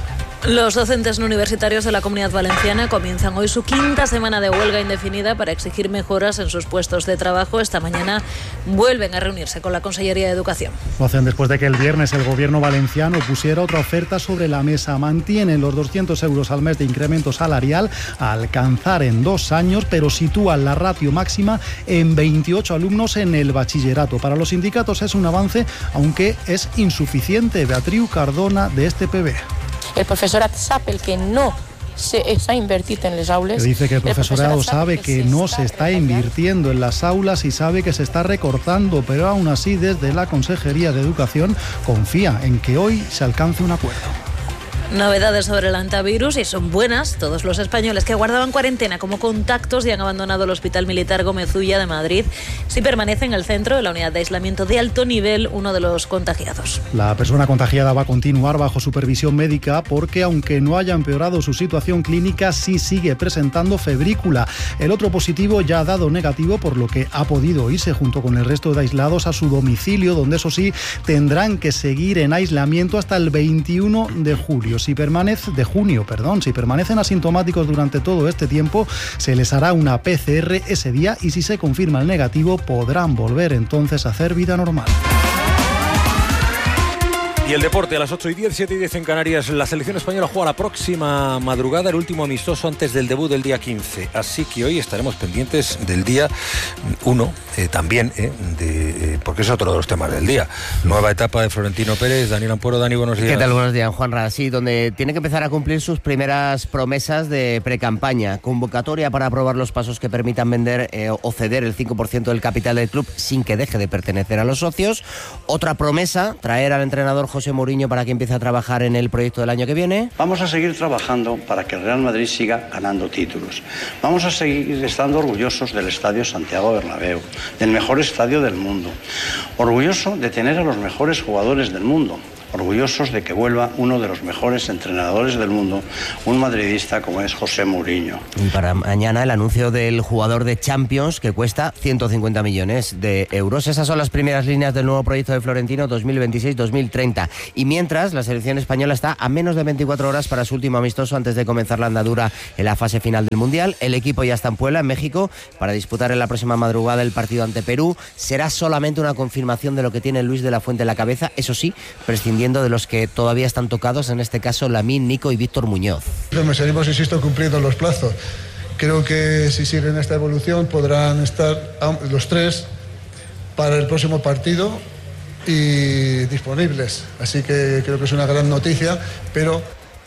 [SPEAKER 12] Los docentes no universitarios de la Comunidad Valenciana comienzan hoy su quinta semana de huelga indefinida para exigir mejoras en sus puestos de trabajo. Esta mañana vuelven a reunirse con la Consellería de Educación.
[SPEAKER 16] Lo hacen después de que el viernes el Gobierno valenciano pusiera otra oferta sobre la mesa. Mantienen los doscientos euros al mes de incremento salarial a alcanzar en dos años, pero sitúan la ratio máxima en veintiocho alumnos en el bachillerato. Para los sindicatos es un avance, aunque es insuficiente. Beatriu Cardona, de este P B.
[SPEAKER 26] El profesorat sap el que no se está invertido en las aulas.
[SPEAKER 16] Dice que el profesorado sabe que no se está invirtiendo en las aulas y sabe que se está recortando, pero aún así desde la Consejería de Educación confía en que hoy se alcance un acuerdo.
[SPEAKER 12] Novedades sobre el antivirus y son buenas. Todos los españoles que guardaban cuarentena como contactos y han abandonado el Hospital Militar Gómez Ulla de Madrid sí permanecen en el centro de la unidad de aislamiento de alto nivel, uno de los contagiados.
[SPEAKER 16] La persona contagiada va a continuar bajo supervisión médica porque, aunque no haya empeorado su situación clínica, sí sigue presentando febrícula. El otro positivo ya ha dado negativo, por lo que ha podido irse junto con el resto de aislados a su domicilio, donde eso sí tendrán que seguir en aislamiento hasta el veintiuno de julio. Si permanece, de junio, perdón, si permanecen asintomáticos durante todo este tiempo, se les hará una P C R ese día y si se confirma el negativo, podrán volver entonces a hacer vida normal.
[SPEAKER 25] Y el deporte a las ocho y diez, siete y diez en Canarias. La selección española juega la próxima madrugada, el último amistoso antes del debut del día quince. Así que hoy estaremos pendientes del día uno, eh, también, eh, de, eh, porque es otro de los temas del día. Nueva etapa de Florentino Pérez. Daniel Ampuero. Dani, buenos días.
[SPEAKER 27] ¿Qué tal? Buenos días, Juanra. Sí, donde tiene que empezar a cumplir sus primeras promesas de precampaña. Convocatoria para aprobar los pasos que permitan vender eh, o ceder el cinco por ciento del capital del club sin que deje de pertenecer a los socios. Otra promesa, traer al entrenador José Mourinho para que empiece a trabajar en el proyecto del año que viene.
[SPEAKER 11] Vamos a seguir trabajando para que el Real Madrid siga ganando títulos. Vamos a seguir estando orgullosos del Estadio Santiago Bernabéu, del mejor estadio del mundo. Orgulloso de tener a los mejores jugadores del mundo. Orgullosos de que vuelva uno de los mejores entrenadores del mundo, un madridista como es José Mourinho.
[SPEAKER 27] Y para mañana el anuncio del jugador de Champions que cuesta ciento cincuenta millones de euros. Esas son las primeras líneas del nuevo proyecto de Florentino dos mil veintiséis dos mil treinta. Y mientras, la selección española está a menos de veinticuatro horas para su último amistoso antes de comenzar la andadura en la fase final del Mundial. El equipo ya está en Puebla, en México, para disputar en la próxima madrugada el partido ante Perú. Será solamente una confirmación de lo que tiene Luis de la Fuente en la cabeza, eso sí, prescindiendo de los que todavía están tocados, en este caso Lamine, Nico y Víctor Muñoz.
[SPEAKER 17] Seguimos, insisto, cumpliendo los plazos. Creo que si siguen esta evolución podrán estar los tres para el próximo partido y disponibles. Así que creo que es una gran noticia, pero...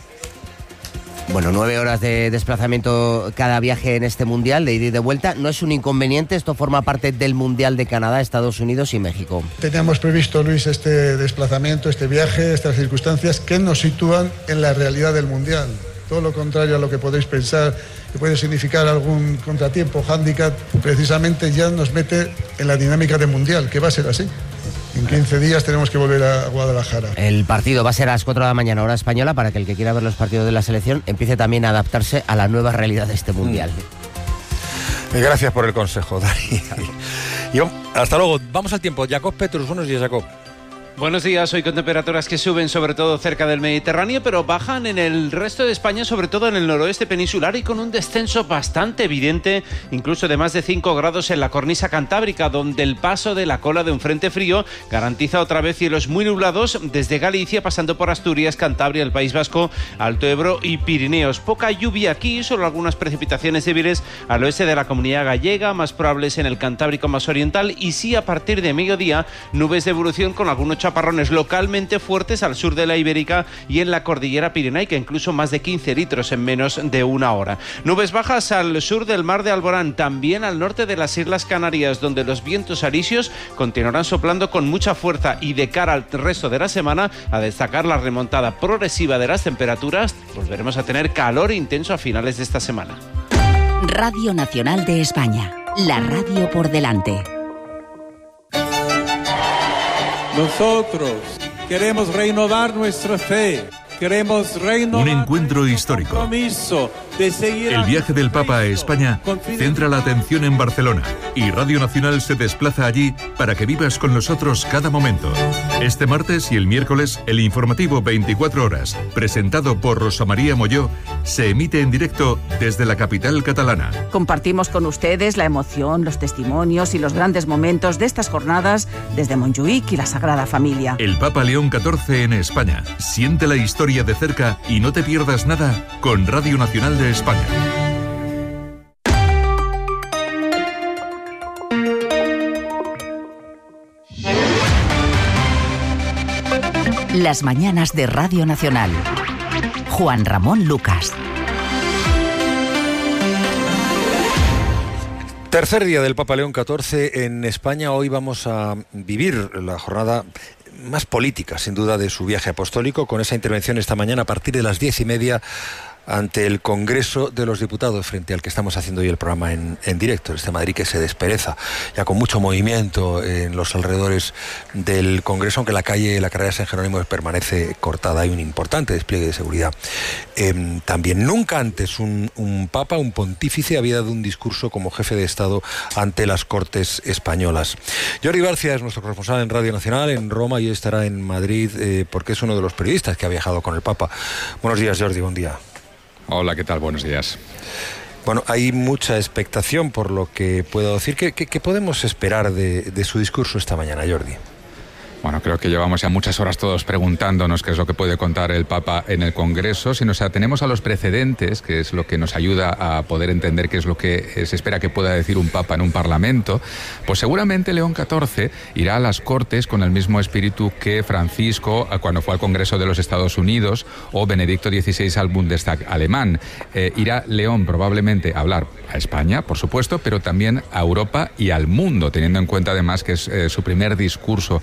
[SPEAKER 27] Bueno, nueve horas de desplazamiento cada viaje en este Mundial, de ida y de vuelta. No es un inconveniente, esto forma parte del Mundial de Canadá, Estados Unidos y México.
[SPEAKER 17] Teníamos previsto, Luis, este desplazamiento, este viaje, estas circunstancias que nos sitúan en la realidad del Mundial. Todo lo contrario a lo que podéis pensar, que puede significar algún contratiempo, hándicap, precisamente ya nos mete en la dinámica del Mundial, que va a ser así. En quince días tenemos que volver a Guadalajara.
[SPEAKER 27] El partido va a ser a las cuatro de la mañana, hora española, para que el que quiera ver los partidos de la selección empiece también a adaptarse a la nueva realidad de este Mundial.
[SPEAKER 25] Gracias por el consejo, Dani. Y hasta luego. Vamos al tiempo. Jacob Petrus, buenos días, Jacob.
[SPEAKER 19] Buenos días, hoy con temperaturas que suben sobre todo cerca del Mediterráneo, pero bajan en el resto de España, sobre todo en el noroeste peninsular, y con un descenso bastante evidente, incluso de más de cinco grados en la cornisa cantábrica, donde el paso de la cola de un frente frío garantiza otra vez cielos muy nublados desde Galicia, pasando por Asturias, Cantabria, el País Vasco, Alto Ebro y Pirineos. Poca lluvia aquí, solo algunas precipitaciones débiles al oeste de la Comunidad Gallega, más probables en el Cantábrico más oriental, y sí a partir de mediodía, nubes de evolución con algunos chaparrones localmente fuertes al sur de la Ibérica y en la cordillera pirenaica, incluso más de quince litros en menos de una hora. Nubes bajas al sur del mar de Alborán, también al norte de las Islas Canarias, donde los vientos alisios continuarán soplando con mucha fuerza, y de cara al resto de la semana, a destacar la remontada progresiva de las temperaturas. Volveremos a tener calor intenso a finales de esta semana.
[SPEAKER 4] Radio Nacional de España, la radio por delante.
[SPEAKER 6] Nosotros queremos renovar nuestra fe, queremos renovar
[SPEAKER 20] un encuentro histórico.
[SPEAKER 6] Compromiso de seguir.
[SPEAKER 20] El viaje del Papa a España centra la atención en Barcelona, y Radio Nacional se desplaza allí para que vivas con nosotros cada momento. Este martes y el miércoles, el informativo veinticuatro horas, presentado por Rosa María Molló, se emite en directo desde la capital catalana.
[SPEAKER 21] Compartimos con ustedes la emoción, los testimonios y los grandes momentos de estas jornadas desde Montjuïc y la Sagrada Familia.
[SPEAKER 20] El Papa León catorce en España. Siente la historia de cerca y no te pierdas nada con Radio Nacional de España.
[SPEAKER 4] Las mañanas de Radio Nacional. Juan Ramón Lucas.
[SPEAKER 25] Tercer día del Papa León catorce en España. Hoy vamos a vivir la jornada más política, sin duda, de su viaje apostólico, con esa intervención esta mañana a partir de las diez y media ante el Congreso de los Diputados, frente al que estamos haciendo hoy el programa en, en directo, este Madrid que se despereza, ya con mucho movimiento en los alrededores del Congreso, aunque la calle, la carrera de San Jerónimo permanece cortada. Hay un importante despliegue de seguridad. Eh, también nunca antes un, un papa, un pontífice, había dado un discurso como jefe de Estado ante las Cortes españolas. Jordi García es nuestro corresponsal en Radio Nacional, en Roma, y hoy estará en Madrid eh, porque es uno de los periodistas que ha viajado con el Papa. Buenos días, Jordi, buen día.
[SPEAKER 22] Hola, ¿qué tal? Buenos días.
[SPEAKER 25] Bueno, hay mucha expectación por lo que puedo decir. ¿Qué, qué, qué podemos esperar de, de su discurso esta mañana, Jordi?
[SPEAKER 22] Bueno, creo que llevamos ya muchas horas todos preguntándonos qué es lo que puede contar el Papa en el Congreso. Si nos atenemos a los precedentes, que es lo que nos ayuda a poder entender qué es lo que se espera que pueda decir un Papa en un Parlamento, pues seguramente León catorce irá a las Cortes con el mismo espíritu que Francisco cuando fue al Congreso de los Estados Unidos o Benedicto dieciséis al Bundestag alemán. Eh, irá León probablemente a hablar a España, por supuesto, pero también a Europa y al mundo, teniendo en cuenta además que es eh, su primer discurso eh,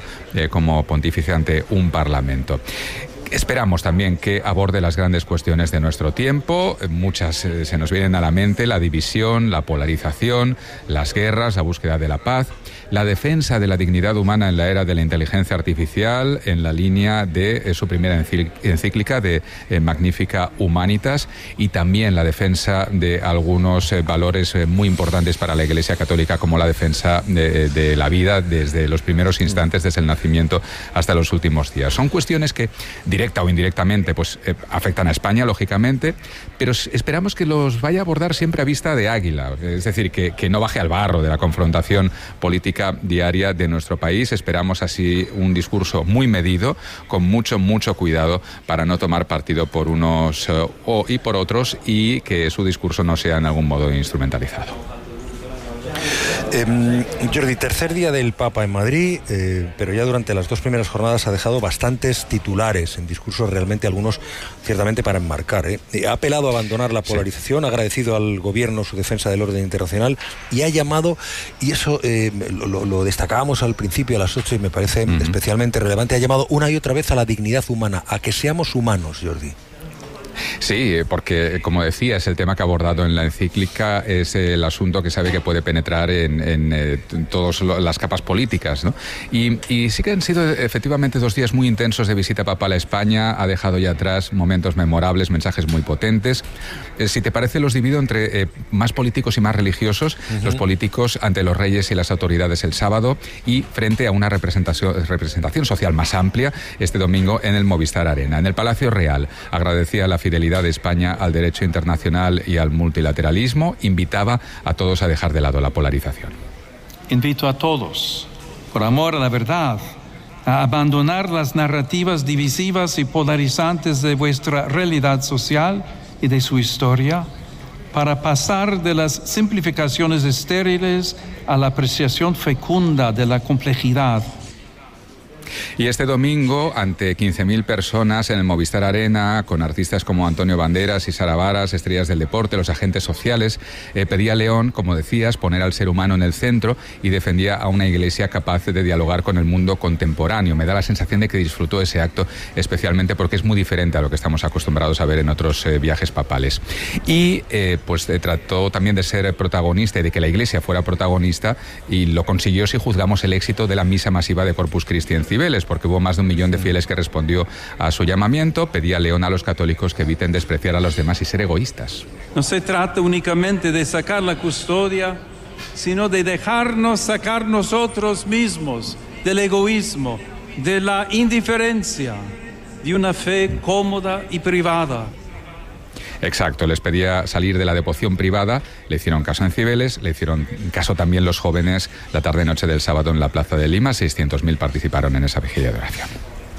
[SPEAKER 22] eh, como pontífice ante un parlamento. Esperamos también que aborde las grandes cuestiones de nuestro tiempo. Muchas eh, se nos vienen a la mente: la división, la polarización, las guerras, la búsqueda de la paz, la defensa de la dignidad humana en la era de la inteligencia artificial, en la línea de eh, su primera encíclica de eh, Magnificat Humanitas, y también la defensa de algunos eh, valores eh, muy importantes para la Iglesia Católica, como la defensa de, de la vida desde los primeros instantes, desde el nacimiento hasta los últimos días. Son cuestiones que, directa o indirectamente, pues eh, afectan a España, lógicamente, pero esperamos que los vaya a abordar siempre a vista de águila, es decir, que, que no baje al barro de la confrontación política diaria de nuestro país. Esperamos así un discurso muy medido, con mucho, mucho cuidado, para no tomar partido por unos eh, o, y por otros, y que su discurso no sea en algún modo instrumentalizado.
[SPEAKER 25] Eh, Jordi, tercer día del Papa en Madrid, eh, pero ya durante las dos primeras jornadas ha dejado bastantes titulares en discursos, realmente algunos ciertamente para enmarcar. ¿eh? Ha apelado a abandonar la polarización, ha agradecido al gobierno su defensa del orden internacional y ha llamado, y eso eh, lo, lo destacábamos al principio a las ocho y me parece uh-huh. especialmente relevante, ha llamado una y otra vez a la dignidad humana, a que seamos humanos, Jordi.
[SPEAKER 22] Sí, porque, como decías, el tema que ha abordado en la encíclica es el asunto que sabe que puede penetrar en, en, en todas las capas políticas, ¿no? Y, y sí que han sido efectivamente dos días muy intensos de visita papal a España. Ha dejado ya atrás momentos memorables, mensajes muy potentes. Eh, si te parece, los divido entre eh, más políticos y más religiosos. Uh-huh. Los políticos ante los reyes y las autoridades el sábado, y frente a una representación, representación social más amplia este domingo en el Movistar Arena. En el Palacio Real agradecía la fidelidad de España al derecho internacional y al multilateralismo. Invitaba a todos a dejar de lado la polarización.
[SPEAKER 6] Invito a todos, por amor a la verdad, a abandonar las narrativas divisivas y polarizantes de vuestra realidad social y de su historia, para pasar de las simplificaciones estériles a la apreciación fecunda de la complejidad.
[SPEAKER 22] Y este domingo, ante quince mil personas en el Movistar Arena, con artistas como Antonio Banderas y Sara Varas, estrellas del deporte, los agentes sociales, eh, pedía a León, como decías, poner al ser humano en el centro, y defendía a una iglesia capaz de dialogar con el mundo contemporáneo. Me da la sensación de que disfrutó ese acto, especialmente porque es muy diferente a lo que estamos acostumbrados a ver en otros eh, viajes papales. Y eh, pues eh, trató también de ser protagonista y de que la iglesia fuera protagonista, y lo consiguió si juzgamos el éxito de la misa masiva de Corpus Christi en Cibeles, porque hubo más de un millón de fieles que respondió a su llamamiento. Pedía León a los católicos que eviten despreciar a los demás y ser egoístas.
[SPEAKER 6] No se trata únicamente de sacar la custodia, sino de dejarnos sacar nosotros mismos del egoísmo, de la indiferencia, de una fe cómoda y privada.
[SPEAKER 22] Exacto, les pedía salir de la devoción privada. Le hicieron caso en Cibeles, le hicieron caso también los jóvenes la tarde-noche del sábado en la Plaza de Lima. seiscientos mil participaron en esa vigilia de oración.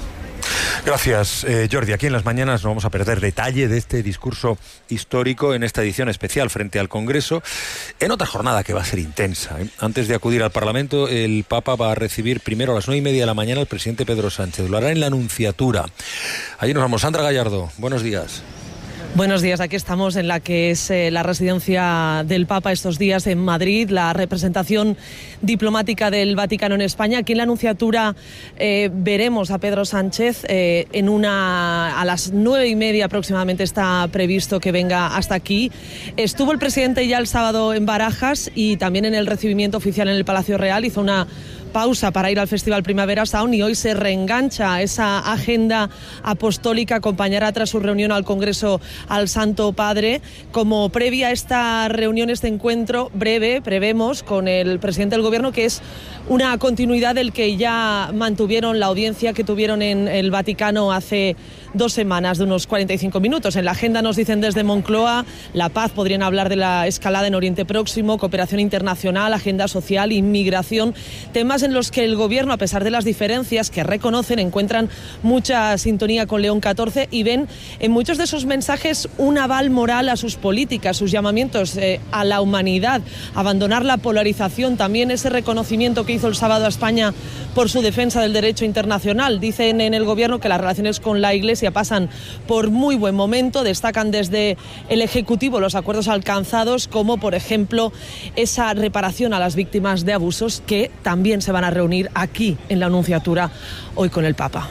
[SPEAKER 25] Gracias, eh, Jordi. Aquí en Las Mañanas no vamos a perder detalle de este discurso histórico en esta edición especial frente al Congreso, en otra jornada que va a ser intensa. ¿eh? Antes de acudir al Parlamento, el Papa va a recibir primero a las nueve y media de la mañana al presidente Pedro Sánchez. Lo hará en la Anunciatura. Allí nos vamos. Sandra Gallardo, buenos días.
[SPEAKER 1] Buenos días, aquí estamos en la que es eh, la residencia del Papa estos días en Madrid, la representación diplomática del Vaticano en España. Aquí en la Anunciatura eh, veremos a Pedro Sánchez eh, en una a las nueve y media aproximadamente está previsto que venga hasta aquí. Estuvo el presidente ya el sábado en Barajas y también en el recibimiento oficial en el Palacio Real. Hizo una pausa para ir al Festival Primavera Sound y hoy se reengancha a esa agenda apostólica. Acompañará tras su reunión al Congreso al Santo Padre. Como previa a esta reunión, este encuentro breve, prevemos, con el presidente del Gobierno, que es una continuidad del que ya mantuvieron la audiencia que tuvieron en el Vaticano hace dos semanas, de unos cuarenta y cinco minutos. En la agenda nos dicen desde Moncloa la paz, podrían hablar de la escalada en Oriente Próximo, cooperación internacional, agenda social, inmigración, temas en los que el Gobierno, a pesar de las diferencias que reconocen, encuentran mucha sintonía con León catorce y ven en muchos de esos mensajes un aval moral a sus políticas, sus llamamientos eh, a la humanidad, abandonar la polarización, también ese reconocimiento que hizo el sábado a España por su defensa del derecho internacional. Dicen en el Gobierno que las relaciones con la Iglesia pasan por muy buen momento, destacan desde el Ejecutivo los acuerdos alcanzados, como por ejemplo esa reparación a las víctimas de abusos, que también se se van a reunir aquí en la Nunciatura hoy con el Papa.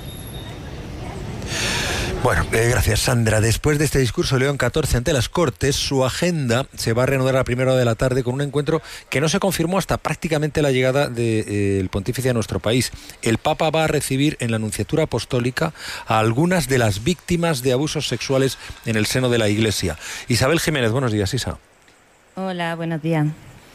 [SPEAKER 25] Bueno, eh, gracias Sandra. Después de este discurso de León catorce ante las Cortes, su agenda se va a reanudar a la primera hora de la tarde con un encuentro que no se confirmó hasta prácticamente la llegada del eh, pontífice a nuestro país. El Papa va a recibir en la Nunciatura Apostólica a algunas de las víctimas de abusos sexuales en el seno de la Iglesia. Isabel Jiménez, buenos días, Isa.
[SPEAKER 2] Hola, buenos días.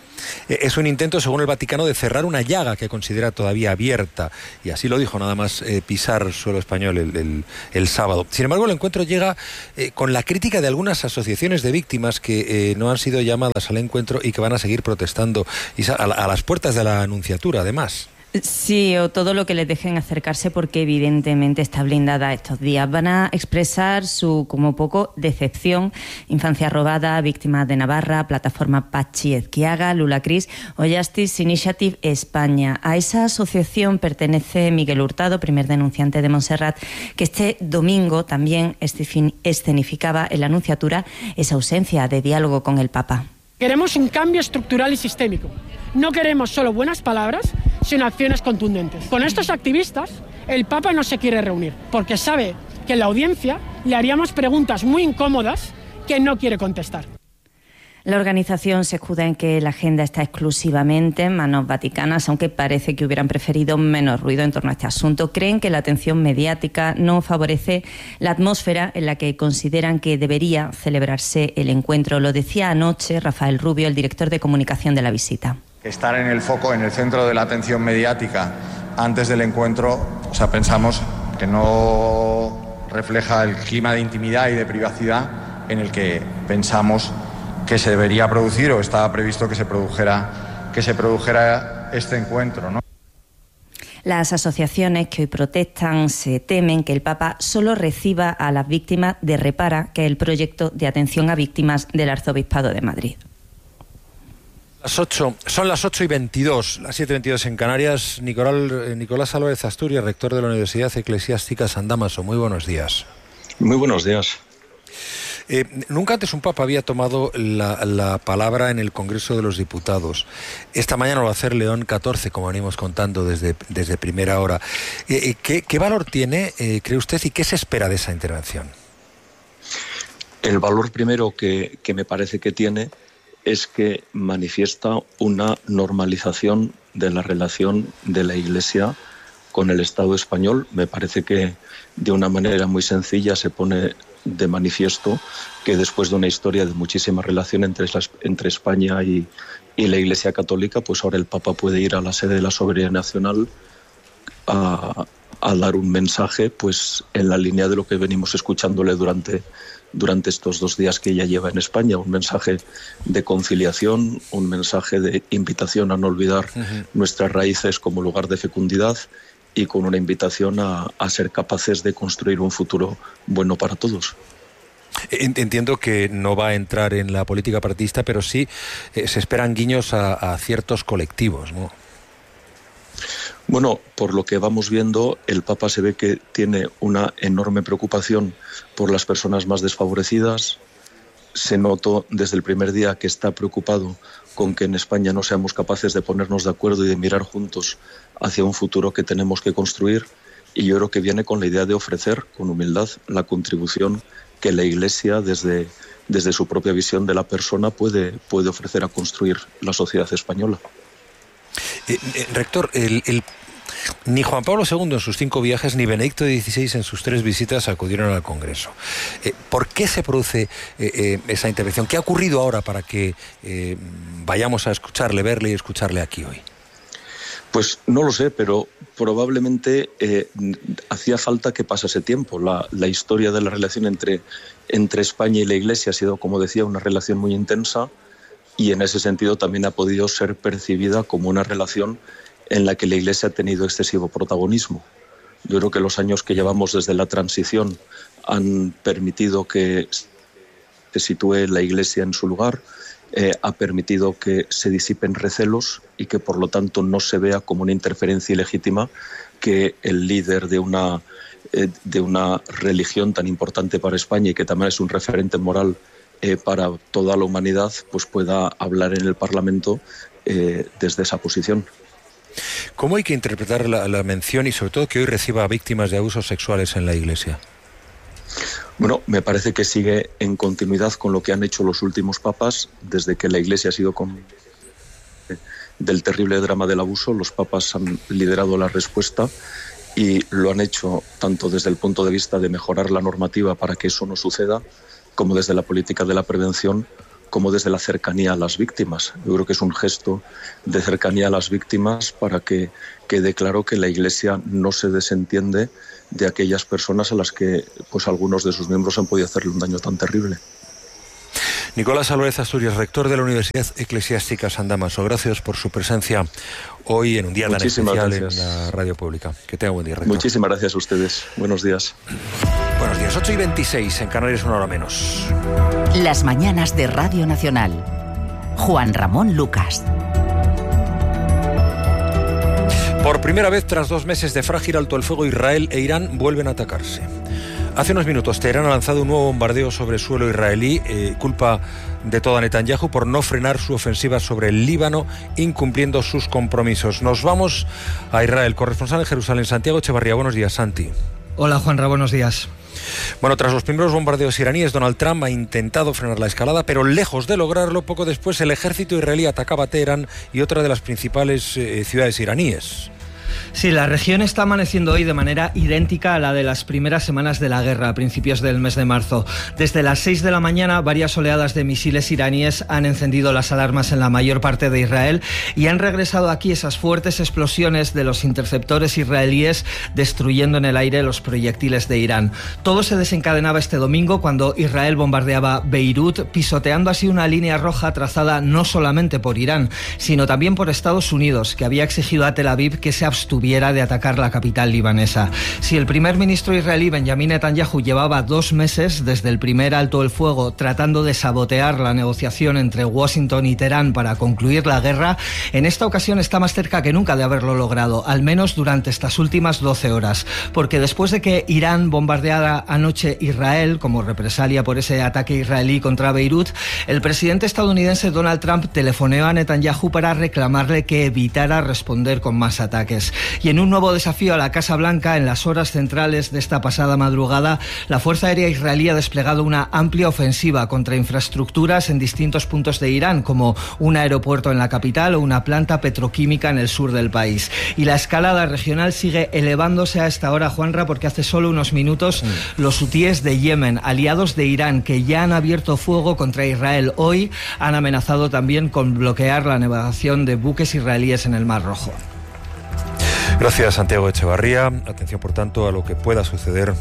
[SPEAKER 25] Es un intento, según el Vaticano, de cerrar una llaga que considera todavía abierta, y así lo dijo nada más eh, pisar suelo español el, el, el sábado. Sin embargo, el encuentro llega eh, con la crítica de algunas asociaciones de víctimas que eh, no han sido llamadas al encuentro y que van a seguir protestando a, a las puertas de la Anunciatura, además.
[SPEAKER 2] Sí, o todo lo que les dejen acercarse, porque evidentemente está blindada estos días. Van a expresar su, como poco, decepción. Infancia robada, víctimas de Navarra, plataforma Pachi Ezquiaga, Lula Cris o Justice Initiative España. A esa asociación pertenece Miguel Hurtado, primer denunciante de Montserrat, que este domingo también escenificaba en la Anunciatura esa ausencia de diálogo con el Papa.
[SPEAKER 3] Queremos un cambio estructural y sistémico. No queremos solo buenas palabras, sino acciones contundentes. Con estos activistas, el Papa no se quiere reunir, porque sabe que en la audiencia le haríamos preguntas muy incómodas que no quiere contestar.
[SPEAKER 2] La organización se escuda en que la agenda está exclusivamente en manos vaticanas, aunque parece que hubieran preferido menos ruido en torno a este asunto. Creen que la atención mediática no favorece la atmósfera en la que consideran que debería celebrarse el encuentro. Lo decía anoche Rafael Rubio, el director de comunicación de la visita.
[SPEAKER 5] Estar en el foco, en el centro de la atención mediática antes del encuentro, o sea, pensamos que no refleja el clima de intimidad y de privacidad en el que pensamos que se debería producir o estaba previsto que se produjera, que se produjera este encuentro, ¿no?
[SPEAKER 2] Las asociaciones que hoy protestan se temen que el Papa solo reciba a las víctimas de Repara, que es el proyecto de atención a víctimas del Arzobispado de Madrid.
[SPEAKER 25] Las ocho, son las ocho y veintidós, las siete y veintidós en Canarias. Nicolás, eh, Nicolás Álvarez Asturias, rector de la Universidad Eclesiástica San Dámaso. Muy buenos días.
[SPEAKER 8] Muy buenos días.
[SPEAKER 25] Eh, nunca antes un papa había tomado la, la palabra en el Congreso de los Diputados. Esta mañana lo va a hacer León catorce, como venimos contando desde, desde primera hora. Eh, ¿qué, ¿Qué valor tiene, eh, cree usted, y qué se espera de esa intervención?
[SPEAKER 8] El valor primero que, que me parece que tiene es que manifiesta una normalización de la relación de la Iglesia con el Estado español. Me parece que de una manera muy sencilla se pone de manifiesto que después de una historia de muchísima relación entre, entre España y, y la Iglesia Católica, pues ahora el Papa puede ir a la sede de la soberanía nacional a, a dar un mensaje pues en la línea de lo que venimos escuchándole durante durante estos dos días que ella lleva en España, un mensaje de conciliación, un mensaje de invitación a no olvidar uh-huh. nuestras raíces como lugar de fecundidad y con una invitación a, a ser capaces de construir un futuro bueno para todos.
[SPEAKER 25] Entiendo que no va a entrar en la política partidista, pero sí eh, se esperan guiños a, a ciertos colectivos, ¿no?
[SPEAKER 8] Bueno, por lo que vamos viendo, el Papa se ve que tiene una enorme preocupación por las personas más desfavorecidas. Se notó desde el primer día que está preocupado con que en España no seamos capaces de ponernos de acuerdo y de mirar juntos hacia un futuro que tenemos que construir. Y yo creo que viene con la idea de ofrecer con humildad la contribución que la Iglesia, desde, desde su propia visión de la persona, puede, puede ofrecer a construir la sociedad española.
[SPEAKER 25] Eh, eh, rector, el, el, ni Juan Pablo segundo en sus cinco viajes, ni Benedicto dieciséis en sus tres visitas acudieron al Congreso. Eh, ¿Por qué se produce eh, eh, esa intervención? ¿Qué ha ocurrido ahora para que eh, vayamos a escucharle, verle y escucharle aquí hoy?
[SPEAKER 8] Pues no lo sé, pero probablemente eh, hacía falta que pasase tiempo. La, la historia de la relación entre, entre España y la Iglesia ha sido, como decía, una relación muy intensa. Y en ese sentido también ha podido ser percibida como una relación en la que la Iglesia ha tenido excesivo protagonismo. Yo creo que los años que llevamos desde la transición han permitido que se sitúe la Iglesia en su lugar, eh, ha permitido que se disipen recelos y que por lo tanto no se vea como una interferencia ilegítima que el líder de una, eh, de una religión tan importante para España y que también es un referente moral Eh, para toda la humanidad, pues pueda hablar en el Parlamento eh, desde esa posición.
[SPEAKER 25] ¿Cómo hay que interpretar la, la mención y sobre todo que hoy reciba a víctimas de abusos sexuales en la Iglesia?
[SPEAKER 8] Bueno, me parece que sigue en continuidad con lo que han hecho los últimos papas desde que la Iglesia ha sido con... del terrible drama del abuso. Los papas han liderado la respuesta y lo han hecho tanto desde el punto de vista de mejorar la normativa para que eso no suceda, como desde la política de la prevención, como desde la cercanía a las víctimas. Yo creo que es un gesto de cercanía a las víctimas para que quede claro que la Iglesia no se desentiende de aquellas personas a las que pues algunos de sus miembros han podido hacerle un daño tan terrible.
[SPEAKER 25] Nicolás Álvarez Asturias, rector de la Universidad Eclesiástica San Damaso, gracias por su presencia hoy en un día tan especial gracias. En la radio pública. Que tenga buen día, rector.
[SPEAKER 8] Muchísimas gracias a ustedes. Buenos días.
[SPEAKER 25] Buenos días, ocho y veintiséis, en Canarias una hora menos.
[SPEAKER 4] Las mañanas de Radio Nacional. Juan Ramón Lucas.
[SPEAKER 25] Por primera vez tras dos meses de frágil alto el fuego, Israel e Irán vuelven a atacarse. Hace unos minutos Teherán ha lanzado un nuevo bombardeo sobre suelo israelí, eh, culpa de todo a Netanyahu por no frenar su ofensiva sobre el Líbano, incumpliendo sus compromisos. Nos vamos a Israel. Corresponsal en Jerusalén, Santiago Echevarría. Buenos días, Santi.
[SPEAKER 7] Hola, Juanra, buenos días.
[SPEAKER 25] Bueno, tras los primeros bombardeos iraníes, Donald Trump ha intentado frenar la escalada, pero lejos de lograrlo, poco después el ejército israelí atacaba Teherán y otra de las principales eh, ciudades iraníes.
[SPEAKER 7] Sí, la región está amaneciendo hoy de manera idéntica a la de las primeras semanas de la guerra, a principios del mes de marzo. Desde las seis de la mañana, varias oleadas de misiles iraníes han encendido las alarmas en la mayor parte de Israel y han regresado aquí esas fuertes explosiones de los interceptores israelíes, destruyendo en el aire los proyectiles de Irán. Todo se desencadenaba este domingo cuando Israel bombardeaba Beirut, pisoteando así una línea roja trazada no solamente por Irán, sino también por Estados Unidos, que había exigido a Tel Aviv que se abstuviera de atacar la capital libanesa. Si el primer ministro israelí Benjamin Netanyahu llevaba dos meses desde el primer alto el fuego tratando de sabotear la negociación entre Washington y Teherán para concluir la guerra, en esta ocasión está más cerca que nunca de haberlo logrado, al menos durante estas últimas doce horas, porque después de que Irán bombardeara anoche Israel como represalia por ese ataque israelí contra Beirut, el presidente estadounidense Donald Trump telefoneó a Netanyahu para reclamarle que evitara responder con más ataques. Y en un nuevo desafío a la Casa Blanca, en las horas centrales de esta pasada madrugada, la Fuerza Aérea israelí ha desplegado una amplia ofensiva contra infraestructuras en distintos puntos de Irán, como un aeropuerto en la capital o una planta petroquímica en el sur del país. Y la escalada regional sigue elevándose a esta hora, Juanra, porque hace solo unos minutos los hutíes de Yemen, aliados de Irán, que ya han abierto fuego contra Israel hoy, han amenazado también con bloquear la navegación de buques israelíes en el Mar Rojo.
[SPEAKER 25] Gracias, Santiago Echevarría. Atención, por tanto, a lo que pueda suceder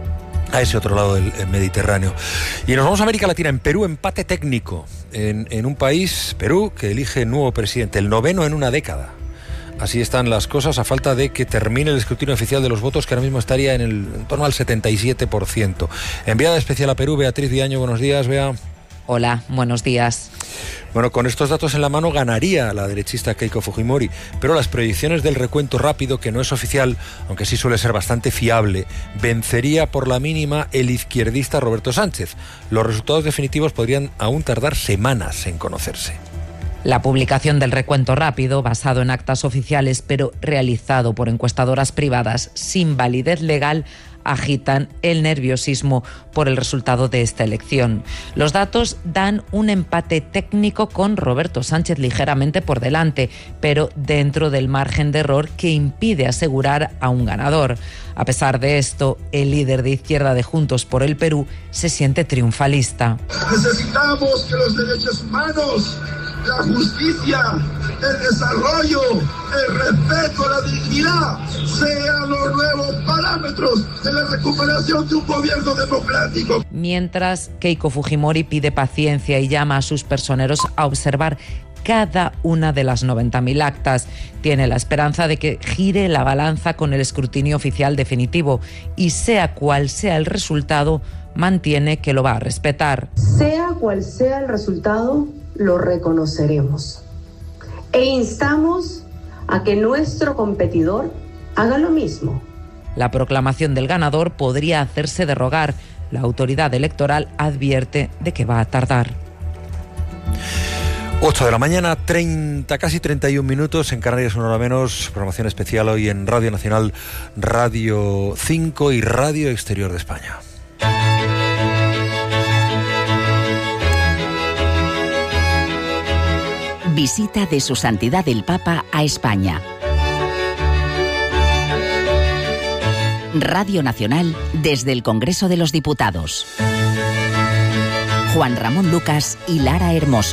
[SPEAKER 25] a ese otro lado del Mediterráneo. Y nos vamos a América Latina. En Perú, empate técnico en, en un país, Perú, que elige nuevo presidente, el noveno en una década. Así están las cosas, a falta de que termine el escrutinio oficial de los votos, que ahora mismo estaría en, el, en torno al setenta y siete por ciento. Enviada especial a Perú, Beatriz Viaño. Buenos días, Bea.
[SPEAKER 9] Hola, buenos días.
[SPEAKER 25] Bueno, con estos datos en la mano ganaría la derechista Keiko Fujimori, pero las predicciones del recuento rápido, que no es oficial, aunque sí suele ser bastante fiable, vencería por la mínima el izquierdista Roberto Sánchez. Los resultados definitivos podrían aún tardar semanas en conocerse.
[SPEAKER 9] La publicación del recuento rápido, basado en actas oficiales pero realizado por encuestadoras privadas sin validez legal, agitan el nerviosismo por el resultado de esta elección. Los datos dan un empate técnico con Roberto Sánchez ligeramente por delante, pero dentro del margen de error que impide asegurar a un ganador. A pesar de esto, el líder de izquierda de Juntos por el Perú se siente triunfalista.
[SPEAKER 10] Necesitamos que los derechos humanos, la justicia, el desarrollo, el respeto, la dignidad sean los nuevos parámetros de la recuperación de un gobierno democrático.
[SPEAKER 9] Mientras, Keiko Fujimori pide paciencia y llama a sus personeros a observar cada una de las noventa mil actas. Tiene la esperanza de que gire la balanza con el escrutinio oficial definitivo y, sea cual sea el resultado, mantiene que lo va a respetar.
[SPEAKER 14] Sea cual sea el resultado, lo reconoceremos e instamos a que nuestro competidor haga lo mismo.
[SPEAKER 9] La proclamación del ganador podría hacerse de rogar. La autoridad electoral advierte de que va a tardar.
[SPEAKER 25] ocho de la mañana, treinta, casi treinta y un minutos, en Canarias una hora menos, programación especial hoy en Radio Nacional, Radio cinco y Radio Exterior de España.
[SPEAKER 4] Visita de Su Santidad el Papa a España. Radio Nacional desde el Congreso de los Diputados. Juan Ramón Lucas y Lara Hermoso.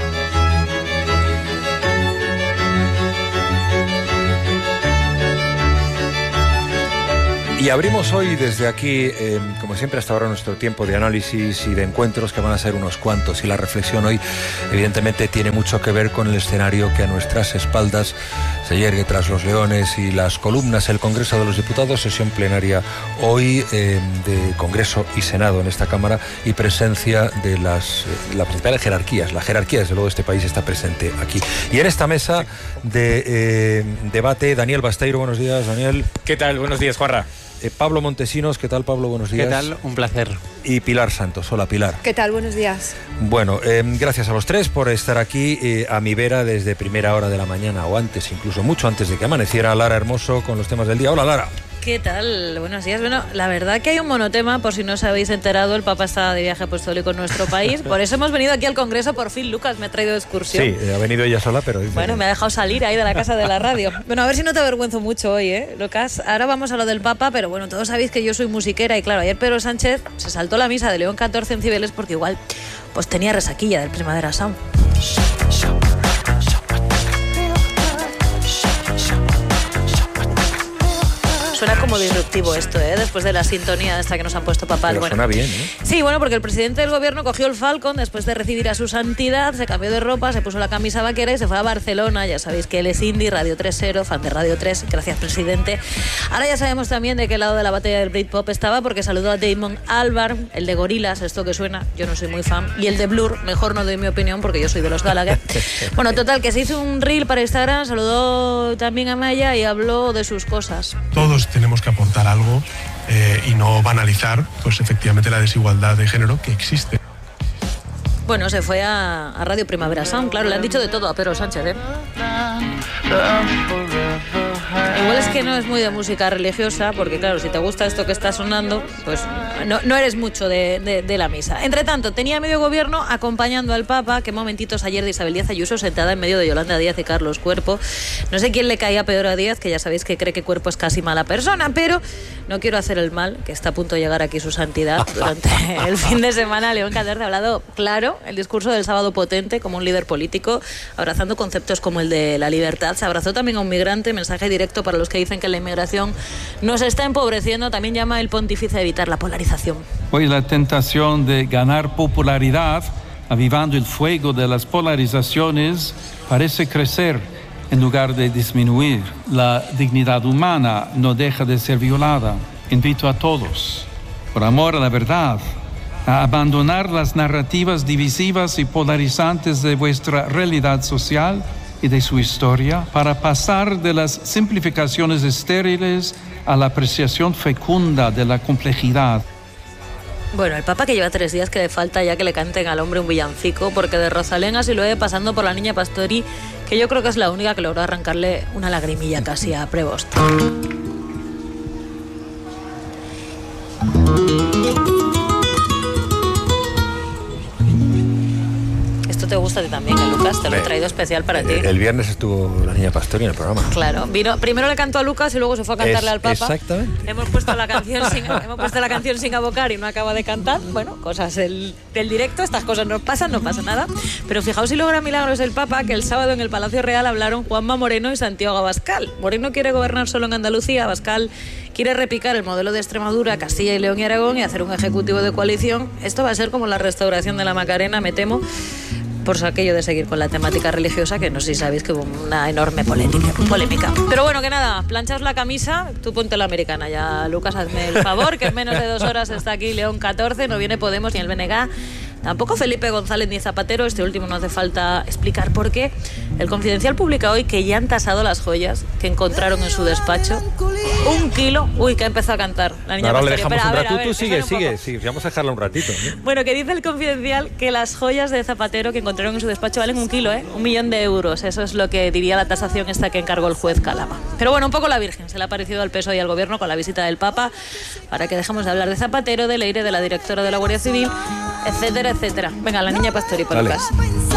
[SPEAKER 25] Y abrimos hoy desde aquí, eh, como siempre hasta ahora, nuestro tiempo de análisis y de encuentros, que van a ser unos cuantos. Y la reflexión hoy, evidentemente, tiene mucho que ver con el escenario que a nuestras espaldas se yergue tras los leones y las columnas. El Congreso de los Diputados, sesión plenaria hoy eh, de Congreso y Senado en esta Cámara, y presencia de las, eh, las principales jerarquías. La jerarquía, desde luego, de este país está presente aquí. Y en esta mesa de eh, debate, Daniel Basteiro. Buenos días, Daniel.
[SPEAKER 12] ¿Qué tal? Buenos días, Juanra.
[SPEAKER 25] Eh, Pablo Montesinos, ¿qué tal, Pablo? Buenos días.
[SPEAKER 12] ¿Qué tal? Un placer.
[SPEAKER 25] Y Pilar Santos. Hola, Pilar.
[SPEAKER 13] ¿Qué tal? Buenos días.
[SPEAKER 25] Bueno, eh, gracias a los tres por estar aquí eh, a mi vera desde primera hora de la mañana o antes, incluso mucho antes de que amaneciera. Lara Hermoso con los temas del día. Hola, Lara.
[SPEAKER 15] ¿Qué tal? Buenos días. Bueno, la verdad que hay un monotema, por si no os habéis enterado, el Papa está de viaje apostólico en nuestro país. Por eso hemos venido aquí al Congreso, por fin. Lucas me ha traído de excursión.
[SPEAKER 25] Sí, ha venido ella sola, pero...
[SPEAKER 15] Bueno, me ha dejado salir ahí de la casa de la radio. Bueno, a ver si no te avergüenzo mucho hoy, ¿eh, Lucas? Ahora vamos a lo del Papa, pero bueno, todos sabéis que yo soy musiquera y claro, ayer Pedro Sánchez se saltó la misa de León catorce en Cibeles porque igual pues tenía resaquilla del Primavera Sound. Suena como disruptivo esto, ¿eh? Después de la sintonía esta que nos han puesto papal.
[SPEAKER 25] Pero
[SPEAKER 15] bueno,
[SPEAKER 25] suena bien, ¿eh?
[SPEAKER 15] Sí, bueno, porque el presidente del gobierno cogió el Falcon después de recibir a su santidad, se cambió de ropa, se puso la camisa vaquera y se fue a Barcelona. Ya sabéis que él es indie, Radio tres cero, fan de Radio tres. Gracias, presidente. Ahora ya sabemos también de qué lado de la batalla del Britpop estaba, porque saludó a Damon Albarn, el de Gorillaz, esto que suena, yo no soy muy fan, y el de Blur, mejor no doy mi opinión porque yo soy de los Gallagher. Bueno, total, que se hizo un reel para Instagram, saludó también a Maya y habló de sus cosas.
[SPEAKER 18] Todos tenemos que aportar algo eh, y no banalizar, pues efectivamente, la desigualdad de género que existe.
[SPEAKER 15] Bueno, se fue a, a Radio Primavera Sound, claro, le han dicho de todo a Pedro Sánchez, ¿eh? Igual es que no es muy de música religiosa, porque claro, si te gusta esto que está sonando, pues no, no eres mucho de, de, de la misa. Entre tanto, tenía medio gobierno acompañando al Papa, que momentitos ayer de Isabel Díaz Ayuso sentada en medio de Yolanda Díaz y Carlos Cuerpo. No sé quién le caía peor a Díaz, que ya sabéis que cree que Cuerpo es casi mala persona, pero no quiero hacer el mal, que está a punto de llegar aquí su santidad. Durante el fin de semana, León catorce ha hablado claro, el discurso del sábado potente como un líder político, abrazando conceptos como el de la libertad. Se abrazó también a un migrante, mensaje directo para los que dicen que la inmigración nos está empobreciendo. También llama el pontífice a evitar la polarización.
[SPEAKER 6] Hoy la tentación de ganar popularidad, avivando el fuego de las polarizaciones, parece crecer en lugar de disminuir. La dignidad humana no deja de ser violada. Invito a todos, por amor a la verdad, a abandonar las narrativas divisivas y polarizantes de vuestra realidad social y de su historia, para pasar de las simplificaciones estériles a la apreciación fecunda de la complejidad.
[SPEAKER 15] Bueno, el Papa que lleva tres días que le falta ya que le canten al hombre un villancico, porque de Rosalén así lo he pasando por la niña Pastori, que yo creo que es la única que logró arrancarle una lagrimilla casi a Prevost. Te gusta a ti también, ¿eh, Lucas? Te lo he traído especial para ti.
[SPEAKER 25] El viernes estuvo la niña Pastori en el programa.
[SPEAKER 15] Claro, vino, primero le cantó a Lucas y luego se fue a cantarle
[SPEAKER 25] es,
[SPEAKER 15] al Papa.
[SPEAKER 25] Exactamente.
[SPEAKER 15] Hemos puesto la canción sin, hemos puesto la canción sin abocar y no acaba de cantar. Bueno, cosas del, del directo, estas cosas no pasan, no pasa nada. Pero fijaos si logra milagros el Papa, que el sábado en el Palacio Real hablaron Juanma Moreno y Santiago Abascal. Moreno quiere gobernar solo en Andalucía, Abascal quiere repicar el modelo de Extremadura, Castilla y León y Aragón y hacer un ejecutivo de coalición. Esto va a ser como la restauración de la Macarena, me temo, por aquello de seguir con la temática religiosa, que no sé si sabéis que hubo una enorme polémica, polémica. Pero bueno, que nada, planchaos la camisa, tú ponte la americana ya, Lucas, hazme el favor, que en menos de dos horas está aquí León catorce, no viene Podemos ni el B N G Tampoco Felipe González ni Zapatero, este último no hace falta explicar por qué. El Confidencial publica hoy que ya han tasado las joyas que encontraron en su despacho. Un kilo. Uy, que ha empezado a cantar la niña
[SPEAKER 25] Ahora
[SPEAKER 15] Pastori.
[SPEAKER 25] le dejamos
[SPEAKER 15] Espera,
[SPEAKER 25] un
[SPEAKER 15] a ver,
[SPEAKER 25] rato.
[SPEAKER 15] a ver,
[SPEAKER 25] Tú sigue,
[SPEAKER 15] un
[SPEAKER 25] sigue,
[SPEAKER 15] poco.
[SPEAKER 25] sí, vamos a dejarla un ratito. ¿eh?
[SPEAKER 15] Bueno, que dice el Confidencial que las joyas de Zapatero que encontraron en su despacho valen un kilo, ¿eh? Un millón de euros. Eso es lo que diría la tasación esta que encargó el juez Calama. Pero bueno, un poco la Virgen se le ha parecido al P S O E y al Gobierno con la visita del Papa, para que dejemos de hablar de Zapatero, de Leire, de la directora de la Guardia Civil, etcétera, etcétera. Venga, la niña Pastori, por
[SPEAKER 25] Dale.
[SPEAKER 15] Lucas.